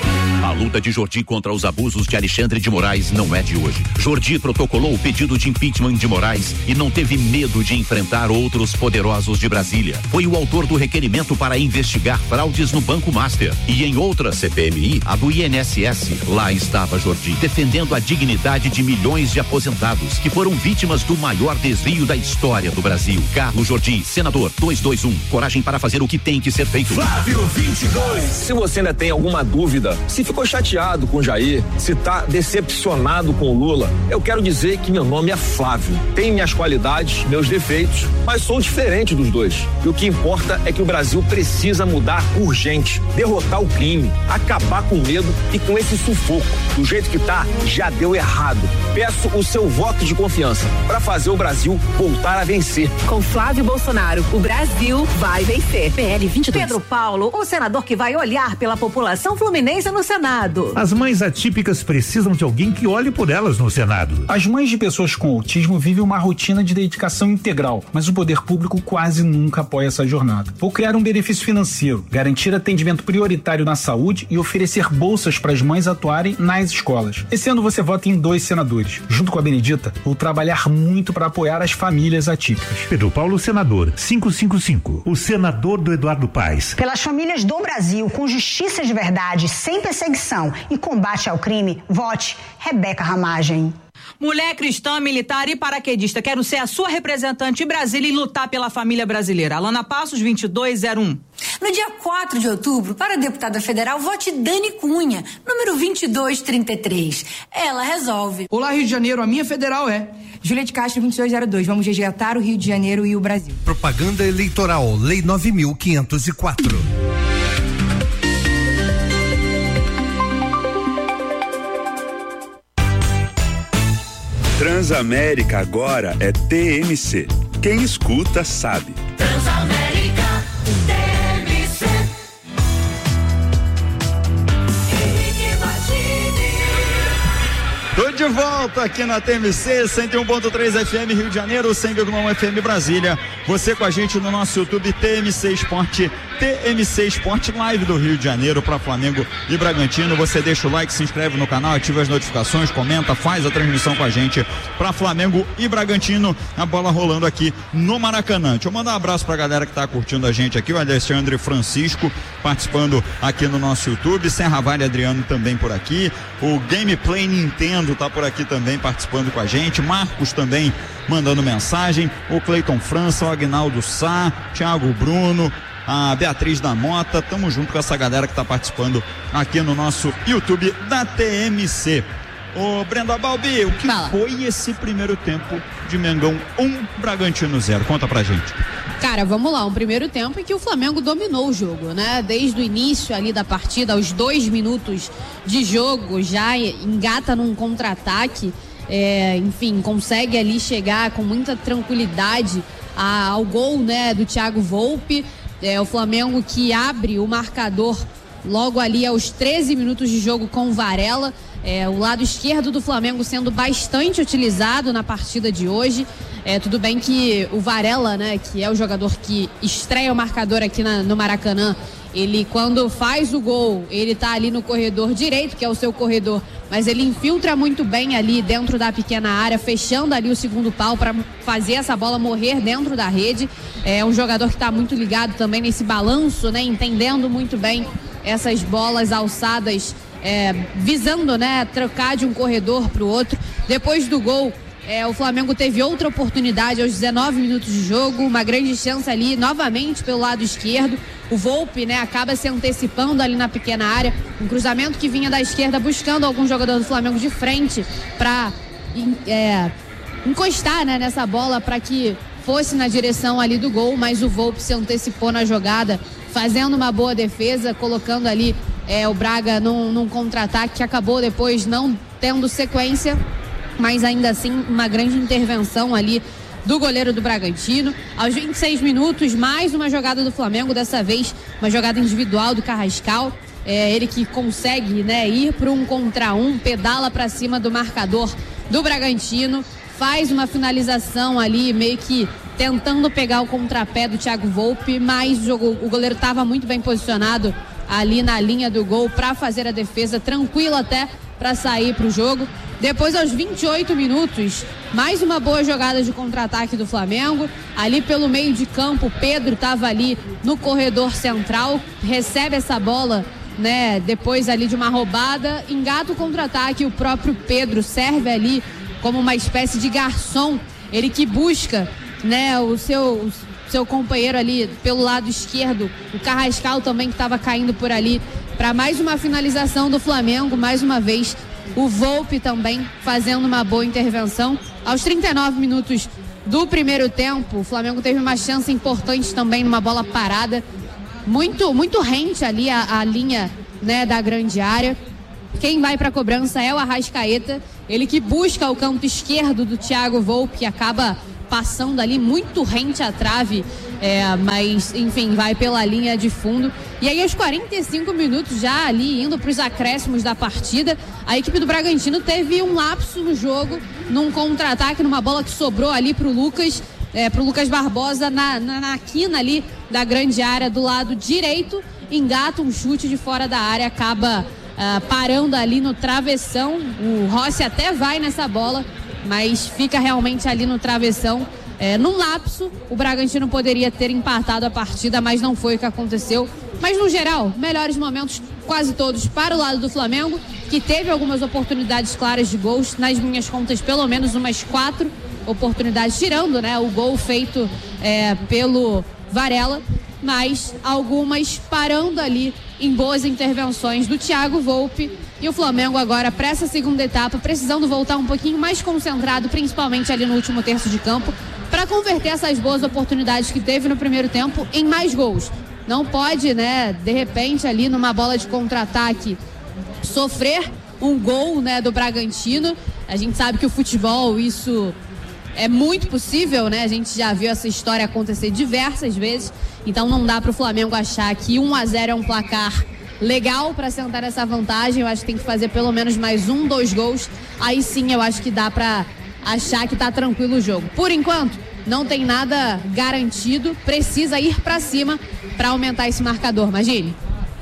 A luta de Jordi contra os abusos de Alexandre de Moraes não é de hoje. Jordi protocolou o pedido de impeachment de Moraes e não teve medo de enfrentar outros poderosos de Brasília. Foi o autor do requerimento para investigar fraudes no Banco Master. E em outra CPMI, a do INSS, lá estava Jordi, defendendo a dignidade de milhões de aposentados que foram vítimas do maior desvio da história do Brasil. Carlos Jordi, senador 221, coragem para fazer o que tem que ser feito. Flávio 22. Se você ainda tem alguma dúvida, se ficou chateado com o Jair, se tá decepcionado com o Lula, eu quero dizer que meu nome é Flávio. Tenho minhas qualidades, meus defeitos, mas sou diferente dos dois. E o que importa é que o Brasil precisa mudar urgente, derrotar o crime, acabar com o medo e com esse sufoco. Do jeito que tá, já deu errado. Peço o seu voto de confiança para fazer o Brasil voltar a vencer. Com Flávio Bolsonaro, o Brasil vai vencer. PL 22. Pedro Paulo, o senador que vai olhar pela população fluminense no Senado. As mães atípicas precisam de alguém que olhe por elas no Senado. As mães de pessoas com autismo vivem uma rotina de dedicação integral, mas o poder público quase nunca apoia essa jornada. Vou criar um benefício financeiro, garantir atendimento prioritário na saúde e oferecer bolsas para as mães atuarem nas escolas. Esse ano você vota em 2 senadores. Junto com a Benedita, vou trabalhar muito para apoiar as famílias atípicas. Pedro Paulo, senador 555, o senador do Eduardo Paes. Pelas famílias do Brasil, com justiça de verdade, sem perseguição e combate ao crime, vote Rebeca Ramagem. Mulher cristã, militar e paraquedista. Quero ser a sua representante em Brasília e lutar pela família brasileira. Alana Passos, 2201. No dia 4 de outubro, para a deputada federal, vote Dani Cunha, número 2233. Ela resolve. Olá, Rio de Janeiro, a minha federal é Júlia de Castro, 2202. Vamos resgatar o Rio de Janeiro e o Brasil. Propaganda eleitoral, Lei 9.504. Transamérica agora é TMC. Quem escuta sabe. Transamérica TMC. Tô de volta aqui na TMC 101.3 FM Rio de Janeiro, 100,1 FM Brasília. Você com a gente no nosso YouTube TMC Esporte, TMC Esporte Live do Rio de Janeiro para Flamengo e Bragantino. Você deixa o like, se inscreve no canal, ativa as notificações, comenta, faz a transmissão com a gente para Flamengo e Bragantino. A bola rolando aqui no Maracanã. Deixa eu mandar um abraço pra galera que tá curtindo a gente aqui, o Alexandre Francisco participando aqui no nosso YouTube, Serra Vale Adriano também por aqui, o Gameplay Nintendo tá por aqui também participando com a gente, Marcos também mandando mensagem, o Cleiton França, o Agnaldo Sá, Thiago Bruno, a Beatriz da Mota, tamo junto com essa galera que tá participando aqui no nosso YouTube da TMC. Ô Brenda Balbi, o que foi esse primeiro tempo de Mengão 1, Bragantino 0? Conta pra gente. Cara, vamos lá, um primeiro tempo em que o Flamengo dominou o jogo, né? Desde o início ali da partida, aos 2 minutos de jogo, já engata num contra-ataque, enfim, consegue ali chegar com muita tranquilidade ao gol, né, do Thiago Volpi. O Flamengo que abre o marcador logo ali aos 13 minutos de jogo com o Varela. O lado esquerdo do Flamengo sendo bastante utilizado na partida de hoje. Tudo bem que o Varela, né, que é o jogador que estreia o marcador aqui no Maracanã, ele quando faz o gol, ele tá ali no corredor direito, que é o seu corredor, mas ele infiltra muito bem ali dentro da pequena área, fechando ali o segundo pau para fazer essa bola morrer dentro da rede. É um jogador que tá muito ligado também nesse balanço, né, entendendo muito bem essas bolas alçadas, visando, né, trocar de um corredor para o outro. Depois do gol, o Flamengo teve outra oportunidade aos 19 minutos de jogo, uma grande chance ali novamente pelo lado esquerdo. O Volpi, né, acaba se antecipando ali na pequena área, um cruzamento que vinha da esquerda buscando algum jogador do Flamengo de frente para encostar, né, nessa bola para que fosse na direção ali do gol, mas o Volpi se antecipou na jogada, fazendo uma boa defesa, colocando ali o Braga num contra-ataque que acabou depois não tendo sequência, mas ainda assim uma grande intervenção ali do goleiro do Bragantino. Aos 26 minutos, mais uma jogada do Flamengo, dessa vez uma jogada individual do Carrascal, ele que consegue, né, ir para 1 contra 1, pedala para cima do marcador do Bragantino, faz uma finalização ali meio que tentando pegar o contrapé do Thiago Volpi, mas o goleiro estava muito bem posicionado ali na linha do gol para fazer a defesa, tranquilo até para sair para o jogo. Depois, aos 28 minutos, mais uma boa jogada de contra-ataque do Flamengo. Ali pelo meio de campo, o Pedro estava ali no corredor central, recebe essa bola, né, depois ali de uma roubada, engata o contra-ataque, o próprio Pedro serve ali como uma espécie de garçom, ele que busca, né, o seu companheiro ali pelo lado esquerdo, o Carrascal também que estava caindo por ali, para mais uma finalização do Flamengo, mais uma vez o Volpi também fazendo uma boa intervenção. Aos 39 minutos do primeiro tempo, o Flamengo teve uma chance importante também numa bola parada, muito rente ali a linha, né, da grande área. Quem vai para a cobrança é o Arrascaeta, ele que busca o canto esquerdo do Thiago Volpi, que acaba passando ali muito rente à trave, mas enfim, vai pela linha de fundo. E aí aos 45 minutos, já ali indo para os acréscimos da partida, a equipe do Bragantino teve um lapso no jogo, num contra-ataque, numa bola que sobrou ali para o Lucas Barbosa na quina ali da grande área do lado direito, engata um chute de fora da área, acaba parando ali no travessão. O Rossi até vai nessa bola, mas fica realmente ali no travessão. Num lapso, o Bragantino poderia ter empatado a partida, mas não foi o que aconteceu. Mas no geral, melhores momentos quase todos para o lado do Flamengo, que teve algumas oportunidades claras de gols, nas minhas contas pelo menos umas 4 oportunidades, tirando, né, o gol feito pelo Varela, mas algumas parando ali em boas intervenções do Thiago Volpi. E o Flamengo agora, para essa segunda etapa, precisando voltar um pouquinho mais concentrado, principalmente ali no último terço de campo, para converter essas boas oportunidades que teve no primeiro tempo em mais gols. Não pode, né, de repente ali numa bola de contra-ataque sofrer um gol, né, do Bragantino. A gente sabe que o futebol, isso é muito possível, né? A gente já viu essa história acontecer diversas vezes. Então não dá para o Flamengo achar que 1-0 é um placar legal para sentar essa vantagem. Eu acho que tem que fazer pelo menos mais 2 gols. Aí sim eu acho que dá para achar que tá tranquilo o jogo. Por enquanto, não tem nada garantido. Precisa ir para cima para aumentar esse marcador. Imagine.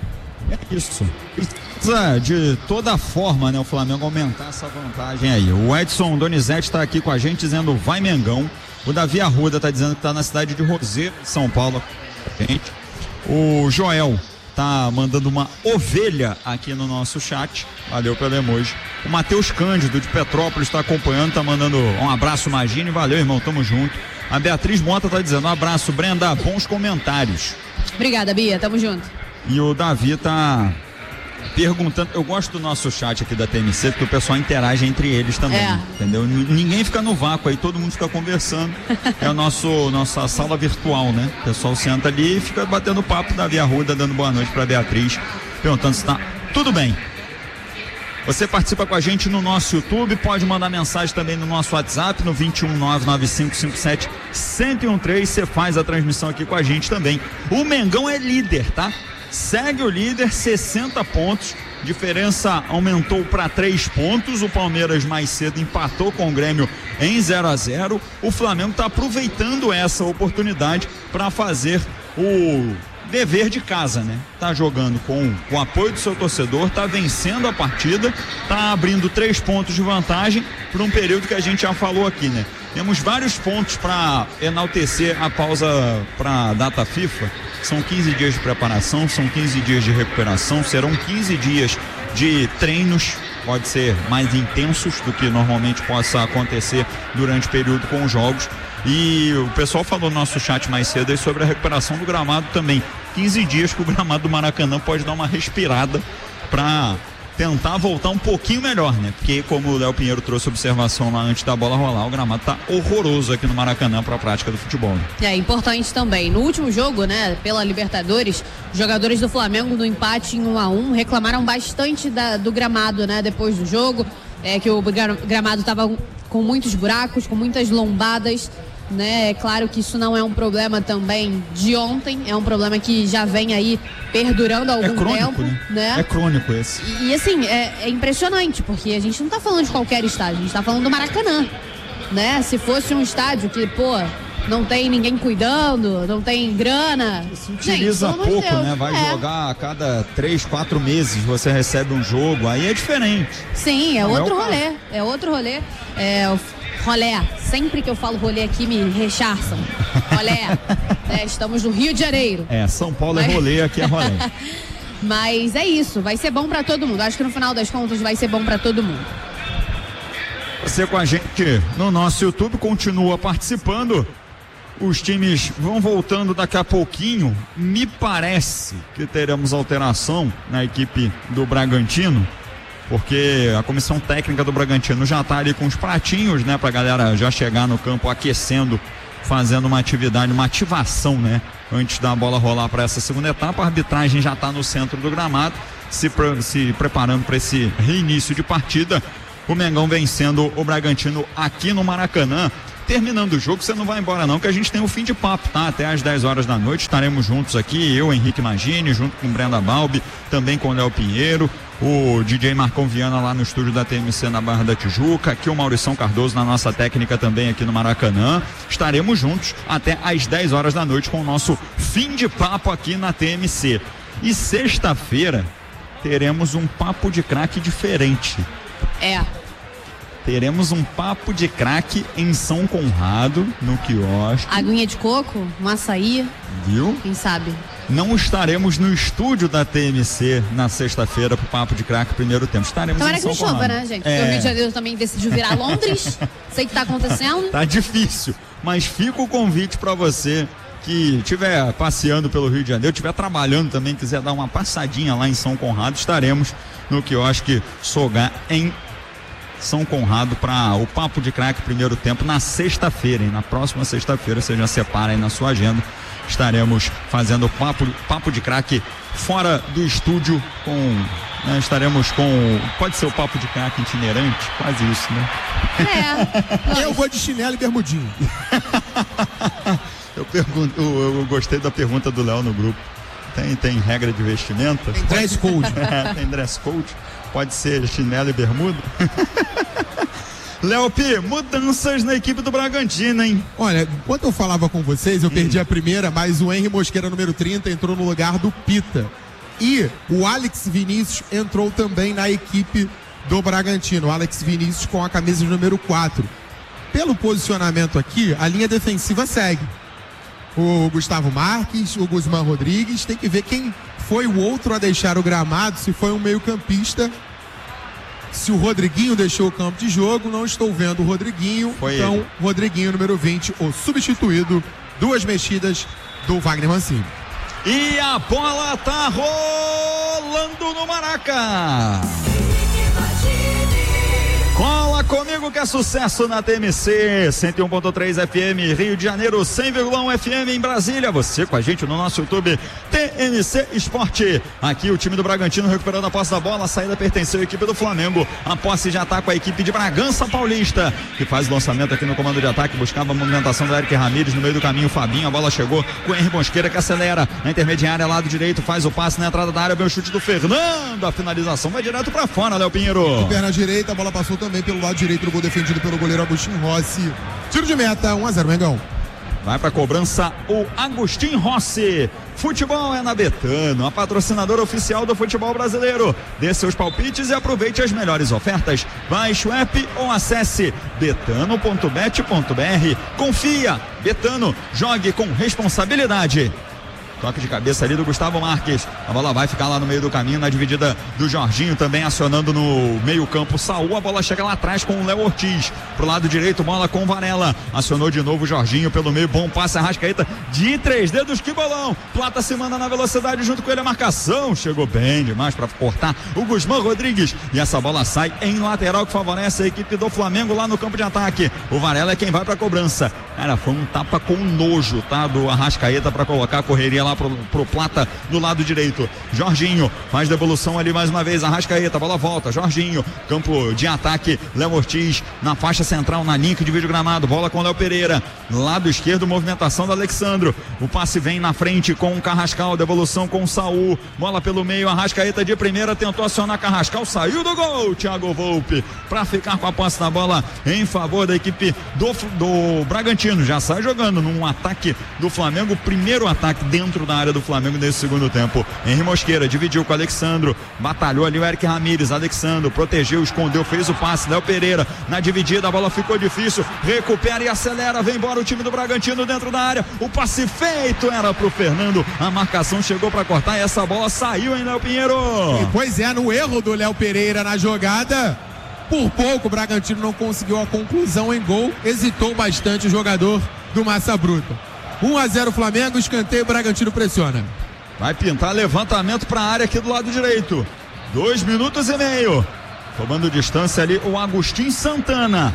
É isso. Precisa de toda forma, né, o Flamengo aumentar essa vantagem aí. O Edson Donizete está aqui com a gente dizendo vai Mengão. O Davi Arruda está dizendo que está na cidade de Roseiro, São Paulo. Gente. O Joel tá mandando uma ovelha aqui no nosso chat. Valeu pelo emoji. O Matheus Cândido de Petrópolis está acompanhando, tá mandando um abraço, Magine. Valeu, irmão, tamo junto. A Beatriz Mota tá dizendo um abraço, Brenda, bons comentários. Obrigada, Bia, tamo junto. E o Davi tá perguntando, eu gosto do nosso chat aqui da TMC, porque o pessoal interage entre eles também, entendeu? Ninguém fica no vácuo aí, todo mundo fica conversando. É a nossa sala virtual, né? O pessoal senta ali e fica batendo papo. Davi Arruda dando boa noite pra Beatriz, perguntando se tá tudo bem. Você participa com a gente no nosso YouTube, pode mandar mensagem também no nosso WhatsApp, no 21995571013, você faz a transmissão aqui com a gente também. O Mengão é líder, tá? Segue o líder, 60 pontos, diferença aumentou para 3 pontos, o Palmeiras mais cedo empatou com o Grêmio em 0-0, o Flamengo está aproveitando essa oportunidade para fazer o dever de casa, né? Tá jogando com o apoio do seu torcedor, tá vencendo a partida, tá abrindo 3 pontos de vantagem por um período que a gente já falou aqui, né? Temos vários pontos para enaltecer a pausa para a data FIFA. São 15 dias de preparação, são 15 dias de recuperação, serão 15 dias de treinos, pode ser mais intensos do que normalmente possa acontecer durante o período com os jogos. E o pessoal falou no nosso chat mais cedo aí sobre a recuperação do gramado também. 15 dias que o gramado do Maracanã pode dar uma respirada para tentar voltar um pouquinho melhor, né? Porque, como o Léo Pinheiro trouxe observação lá antes da bola rolar, o gramado tá horroroso aqui no Maracanã para a prática do futebol. Né? É importante também. No último jogo, né, pela Libertadores, os jogadores do Flamengo no empate em 1-1 reclamaram bastante do gramado, né? Depois do jogo, que o gramado tava com muitos buracos, com muitas lombadas, né? É claro que isso não é um problema também de ontem, é um problema que já vem aí perdurando há algum tempo, né? É crônico esse. E assim, é impressionante, porque a gente não tá falando de qualquer estádio, a gente tá falando do Maracanã, né? Se fosse um estádio que, não tem ninguém cuidando, não tem grana. Se utiliza pouco, né? Vai jogar a cada 3, 4 meses, você recebe um jogo, aí é diferente. Sim, é outro rolê. É outro rolê. Rolé. Sempre que eu falo rolê aqui, me rechaçam. Rolé. Estamos no Rio de Janeiro. São Paulo é rolê, aqui é rolê. Mas é isso, vai ser bom pra todo mundo. Acho que no final das contas vai ser bom pra todo mundo. Você com a gente no nosso YouTube, continua participando. Os times vão voltando daqui a pouquinho. Me parece que teremos alteração na equipe do Bragantino, porque a comissão técnica do Bragantino já está ali com os pratinhos, né, pra galera já chegar no campo aquecendo, fazendo uma atividade, uma ativação, né, antes da bola rolar para essa segunda etapa. A arbitragem já está no centro do gramado, se preparando para esse reinício de partida. O Mengão vencendo o Bragantino aqui no Maracanã. Terminando o jogo, você não vai embora não, que a gente tem o fim de papo, tá? Até às 10 horas da noite estaremos juntos aqui, eu, Henrique Magini, junto com Brenda Balbi, também com o Léo Pinheiro, o DJ Marcão Viana lá no estúdio da TMC na Barra da Tijuca, aqui o Maurição Cardoso na nossa técnica também aqui no Maracanã. Estaremos juntos até às 10 horas da noite com o nosso fim de papo aqui na TMC. E sexta-feira teremos um papo de craque diferente. Teremos um papo de craque em São Conrado, no quiosque. Aguinha de coco, um açaí. Viu? Quem sabe? Não estaremos no estúdio da TMC na sexta-feira pro papo de craque primeiro tempo. Estaremos Tomara em São que chova, Conrado. né, gente? Porque o Rio de Janeiro também decidiu virar Londres. Sei que tá acontecendo. Tá difícil, mas fica o convite para você que estiver passeando pelo Rio de Janeiro, estiver trabalhando também, quiser dar uma passadinha lá em São Conrado, estaremos no quiosque Sogá em São Conrado para o papo de craque primeiro tempo na sexta-feira, hein? Na próxima sexta-feira, você já separa aí na sua agenda. Estaremos fazendo o papo de craque fora do estúdio estaremos com, pode ser o papo de craque itinerante, quase isso, né? Eu vou de chinelo e bermudinho. Eu gostei da pergunta do Léo no grupo. Tem regra de vestimenta? Tem dress code. Tem dress code. Pode ser chinelo e bermuda? Léo P, mudanças na equipe do Bragantino, hein? Olha, enquanto eu falava com vocês, eu perdi a primeira, mas o Henry Mosqueira, número 30, entrou no lugar do Pita. E o Alex Vinícius entrou também na equipe do Bragantino. O Alex Vinícius com a camisa número 4. Pelo posicionamento aqui, a linha defensiva segue. O Gustavo Marques, o Guzmán Rodrigues, tem que ver quem foi o outro a deixar o gramado, se foi um meio-campista, se o Rodriguinho deixou o campo de jogo. Não estou vendo o Rodriguinho, então ele. Rodriguinho, número 20, o substituído. 2 mexidas do Wagner Mancini. E a bola tá rolando no Maraca. Cola comigo que é sucesso na TMC 101.3 FM Rio de Janeiro, 100,1 FM em Brasília. Você com a gente no nosso YouTube TMC Esporte. Aqui o time do Bragantino recuperando a posse da bola. A saída pertenceu à equipe do Flamengo. A posse já está com a equipe de Bragança Paulista, que faz o lançamento aqui no comando de ataque. Buscava a movimentação do Eric Ramírez. No meio do caminho o Fabinho. A bola chegou com o Henry Mosqueira, que acelera na intermediária, lado direito, faz o passe na entrada da área. Vem o chute do Fernando. A finalização vai direto para fora, Léo Pinheiro. Perna direita, a bola passou também pelo lado direito do gol defendido pelo goleiro Agostinho Rossi. Tiro de meta, 1-0 Mengão. Vai pra cobrança o Agostinho Rossi. Futebol é na Betano, a patrocinadora oficial do futebol brasileiro. Dê seus palpites e aproveite as melhores ofertas. Baixe o app ou acesse betano.bet.br. Confia, Betano, jogue com responsabilidade. Toque de cabeça ali do Gustavo Marques. A bola vai ficar lá no meio do caminho, na dividida do Jorginho, também acionando no meio campo Saul. A bola chega lá atrás com o Léo Ortiz. Pro lado direito, bola com o Varela. Acionou de novo o Jorginho pelo meio. Bom passe, Arrascaeta de 3 dedos, que bolão. Plata se manda na velocidade junto com ele a marcação. Chegou bem demais para cortar o Guzmán Rodrigues. E essa bola sai em lateral, que favorece a equipe do Flamengo lá no campo de ataque. O Varela é quem vai pra cobrança. Cara, foi um tapa com nojo, tá? Do Arrascaeta para colocar a correria lá lá pro Plata do lado direito. Jorginho faz devolução ali mais uma vez. Arrascaeta, bola volta. Jorginho, campo de ataque. Léo Ortiz na faixa central, na linha que divide o gramado. Bola com Léo Pereira. Lado esquerdo, movimentação do Alexandro. O passe vem na frente com o Carrascal. Devolução com o Saul. Bola pelo meio. Arrascaeta de primeira tentou acionar Carrascal. Saiu do gol. Thiago Volpe para ficar com a posse da bola em favor da equipe do Bragantino. Já sai jogando num ataque do Flamengo. Primeiro ataque dentro da área do Flamengo nesse segundo tempo. Henry Mosqueira dividiu com o Alexandro. Batalhou ali o Eric Ramírez. Alexandro protegeu, escondeu, fez o passe. Léo Pereira na dividida. A bola ficou difícil. Recupera e acelera. Vem embora o time do Bragantino dentro da área. O passe feito era pro Fernando. A marcação chegou para cortar e essa bola saiu, hein, Léo Pinheiro? Pois é, no erro do Léo Pereira na jogada, por pouco o Bragantino não conseguiu a conclusão em gol. Hesitou bastante o jogador do Massa Bruta. 1-0 Flamengo, escanteio, Bragantino pressiona. Vai pintar levantamento para a área aqui do lado direito. 2 minutos e meio. Tomando distância ali o Agostinho Santana.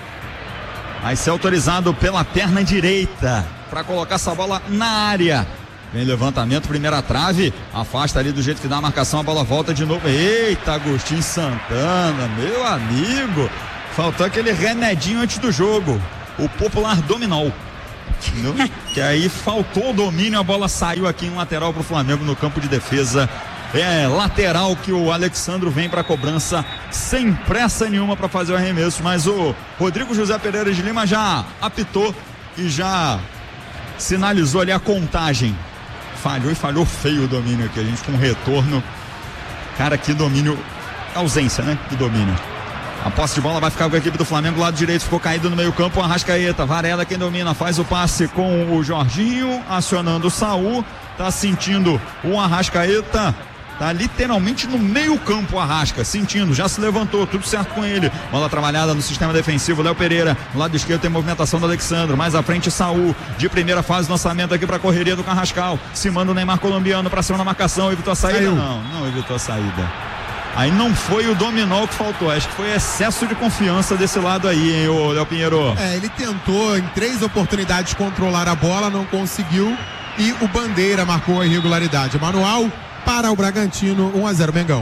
Vai ser autorizado pela perna direita para colocar essa bola na área. Vem levantamento, primeira trave. Afasta ali do jeito que dá a marcação. A bola volta de novo. Eita, Agostinho Santana, meu amigo. Faltou aquele remedinho antes do jogo. O popular dominó. Que aí faltou o domínio. A bola saiu aqui em lateral para o Flamengo no campo de defesa. É lateral que o Alexandro vem para a cobrança sem pressa nenhuma para fazer o arremesso, mas o Rodrigo José Pereira de Lima já apitou e já sinalizou ali a contagem. Falhou e falhou feio o domínio aqui, a gente com um retorno. Cara, que domínio, ausência, né, de domínio. A posse de bola vai ficar com a equipe do Flamengo, lado direito ficou caído no meio campo, Arrascaeta, Varela quem domina, faz o passe com o Jorginho, acionando o Saul, tá sentindo o Arrascaeta. Tá literalmente no meio campo o Arrasca, sentindo, já se levantou, tudo certo com ele. Bola trabalhada no sistema defensivo, Léo Pereira, no lado esquerdo tem movimentação do Alexandro, mais à frente Saul, de primeira fase, lançamento aqui pra correria do Carrascal, se manda o Neymar colombiano pra cima da marcação, evitou a saída? Não evitou a saída. Aí não foi o dominó que faltou, acho que foi excesso de confiança desse lado aí, hein, o Léo Pinheiro? Ele tentou em 3 oportunidades controlar a bola, não conseguiu, e o Bandeira marcou a irregularidade. Manual para o Bragantino, 1-0 Mengão.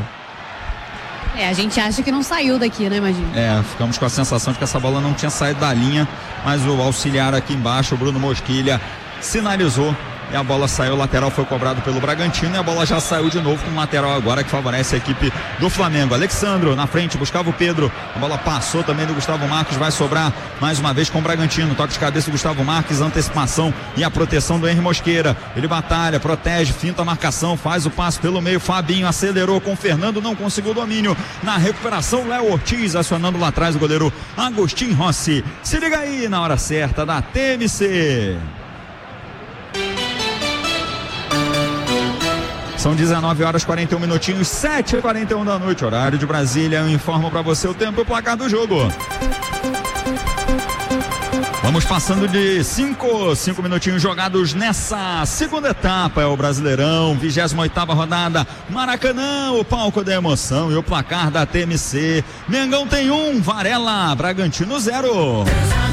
A gente acha que não saiu daqui, né, imagina? Ficamos com a sensação de que essa bola não tinha saído da linha, mas o auxiliar aqui embaixo, o Bruno Mosquilha, sinalizou e a bola saiu, o lateral foi cobrado pelo Bragantino e a bola já saiu de novo com o lateral agora que favorece a equipe do Flamengo. Alexandro na frente, buscava o Pedro, a bola passou também do Gustavo Marques, vai sobrar mais uma vez com o Bragantino, toque de cabeça do Gustavo Marques, antecipação e a proteção do Henry Mosqueira, ele batalha, protege, finta a marcação, faz o passe pelo meio, Fabinho acelerou com o Fernando, não conseguiu o domínio, na recuperação Léo Ortiz acionando lá atrás o goleiro Agostinho Rossi. Se liga aí na hora certa da TMC. São 19 horas 41 minutinhos, 7h41 da noite, horário de Brasília. Eu informo para você o tempo e o placar do jogo. Vamos passando de 5 minutinhos jogados nessa segunda etapa. É o Brasileirão, 28ª rodada, Maracanã, o palco da emoção e o placar da TMC. Mengão tem 1, Varela, Bragantino 0.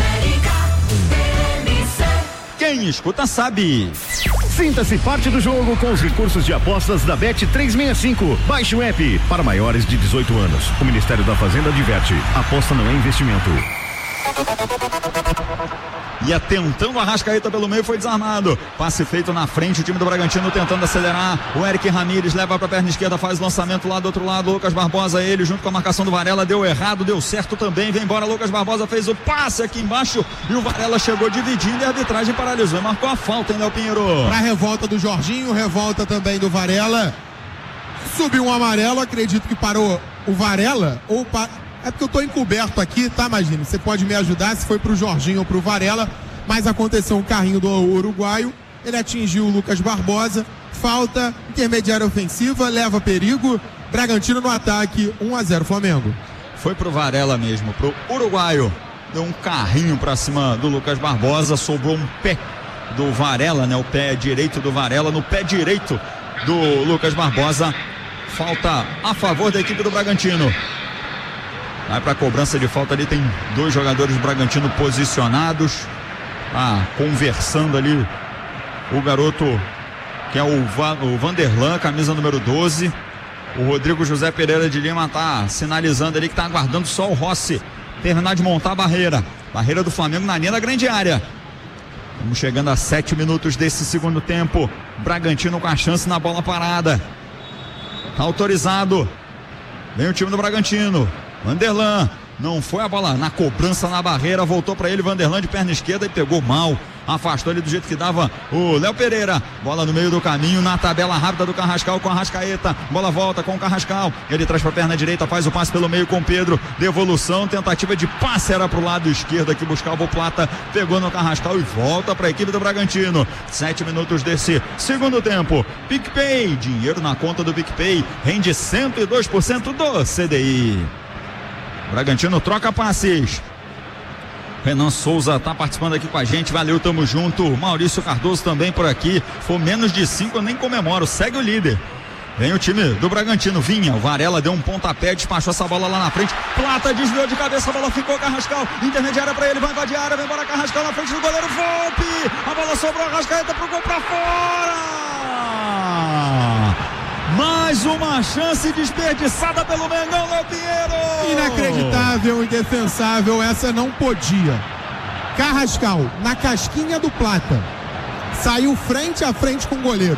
Quem escuta sabe. Sinta-se parte do jogo com os recursos de apostas da Bet365. Baixe o app para maiores de 18 anos. O Ministério da Fazenda adverte: aposta não é investimento. Ia tentando a Arrascaeta pelo meio, foi desarmado. Passe feito na frente, o time do Bragantino tentando acelerar. O Eric Ramírez leva para a perna esquerda, faz o lançamento lá do outro lado. Lucas Barbosa, ele junto com a marcação do Varela, deu errado, deu certo também. Vem embora, Lucas Barbosa fez o passe aqui embaixo e o Varela chegou dividindo e a arbitragem paralisou e marcou a falta, hein, Léo Pinheiro? Pra revolta do Jorginho, revolta também do Varela. Subiu um amarelo, acredito que parou o Varela ou É porque eu tô encoberto aqui, tá, Magino? Você pode me ajudar se foi pro Jorginho ou pro Varela, mas aconteceu um carrinho do uruguaio, ele atingiu o Lucas Barbosa, falta, intermediária ofensiva, leva perigo, Bragantino no ataque, 1-0 Flamengo. Foi pro Varela mesmo, pro uruguaio, deu um carrinho pra cima do Lucas Barbosa, sobrou um pé do Varela, né? O pé direito do Varela, no pé direito do Lucas Barbosa, falta a favor da equipe do Bragantino. Vai para a cobrança de falta ali, tem 2 jogadores do Bragantino posicionados, conversando ali o garoto que é o Vanderlan, camisa número 12. O Rodrigo José Pereira de Lima tá sinalizando ali que tá aguardando só o Rossi terminar de montar a barreira. Barreira do Flamengo na linha da grande área. Estamos chegando a 7 minutos desse segundo tempo. Bragantino com a chance na bola parada. Tá autorizado. Vem o time do Bragantino. Vanderlan. Não foi a bola na cobrança na barreira. Voltou para ele Vanderlan de perna esquerda e pegou mal. Afastou ele do jeito que dava o Léo Pereira. Bola no meio do caminho, na tabela rápida do Carrascal com a Arrascaeta. Bola volta com o Carrascal. Ele traz para a perna direita, faz o passe pelo meio com o Pedro. Devolução, tentativa de passe era pro lado esquerdo aqui, buscava o Plata. Pegou no Carrascal e volta para a equipe do Bragantino. 7 minutos desse segundo tempo. PicPay, dinheiro na conta do PicPay. Rende 102% do CDI. Bragantino troca passes. Renan Souza tá participando aqui com a gente, valeu, tamo junto. Maurício Cardoso também por aqui. For menos de 5 eu nem comemoro, segue o líder. Vem o time do Bragantino, Vinha, o Varela deu um pontapé, despachou essa bola lá na frente. Plata desviou de cabeça, a bola ficou Carrascal, intermediária pra ele, vai invadir a área, vem embora Carrascal na frente do goleiro, Volpe, a bola sobrou, Arrascaeta pro gol pra fora. Mais uma chance desperdiçada pelo Mengão, Léo Pinheiro. Inacreditável, indefensável, essa não podia. Carrascal, na casquinha do Plata, saiu frente a frente com o goleiro.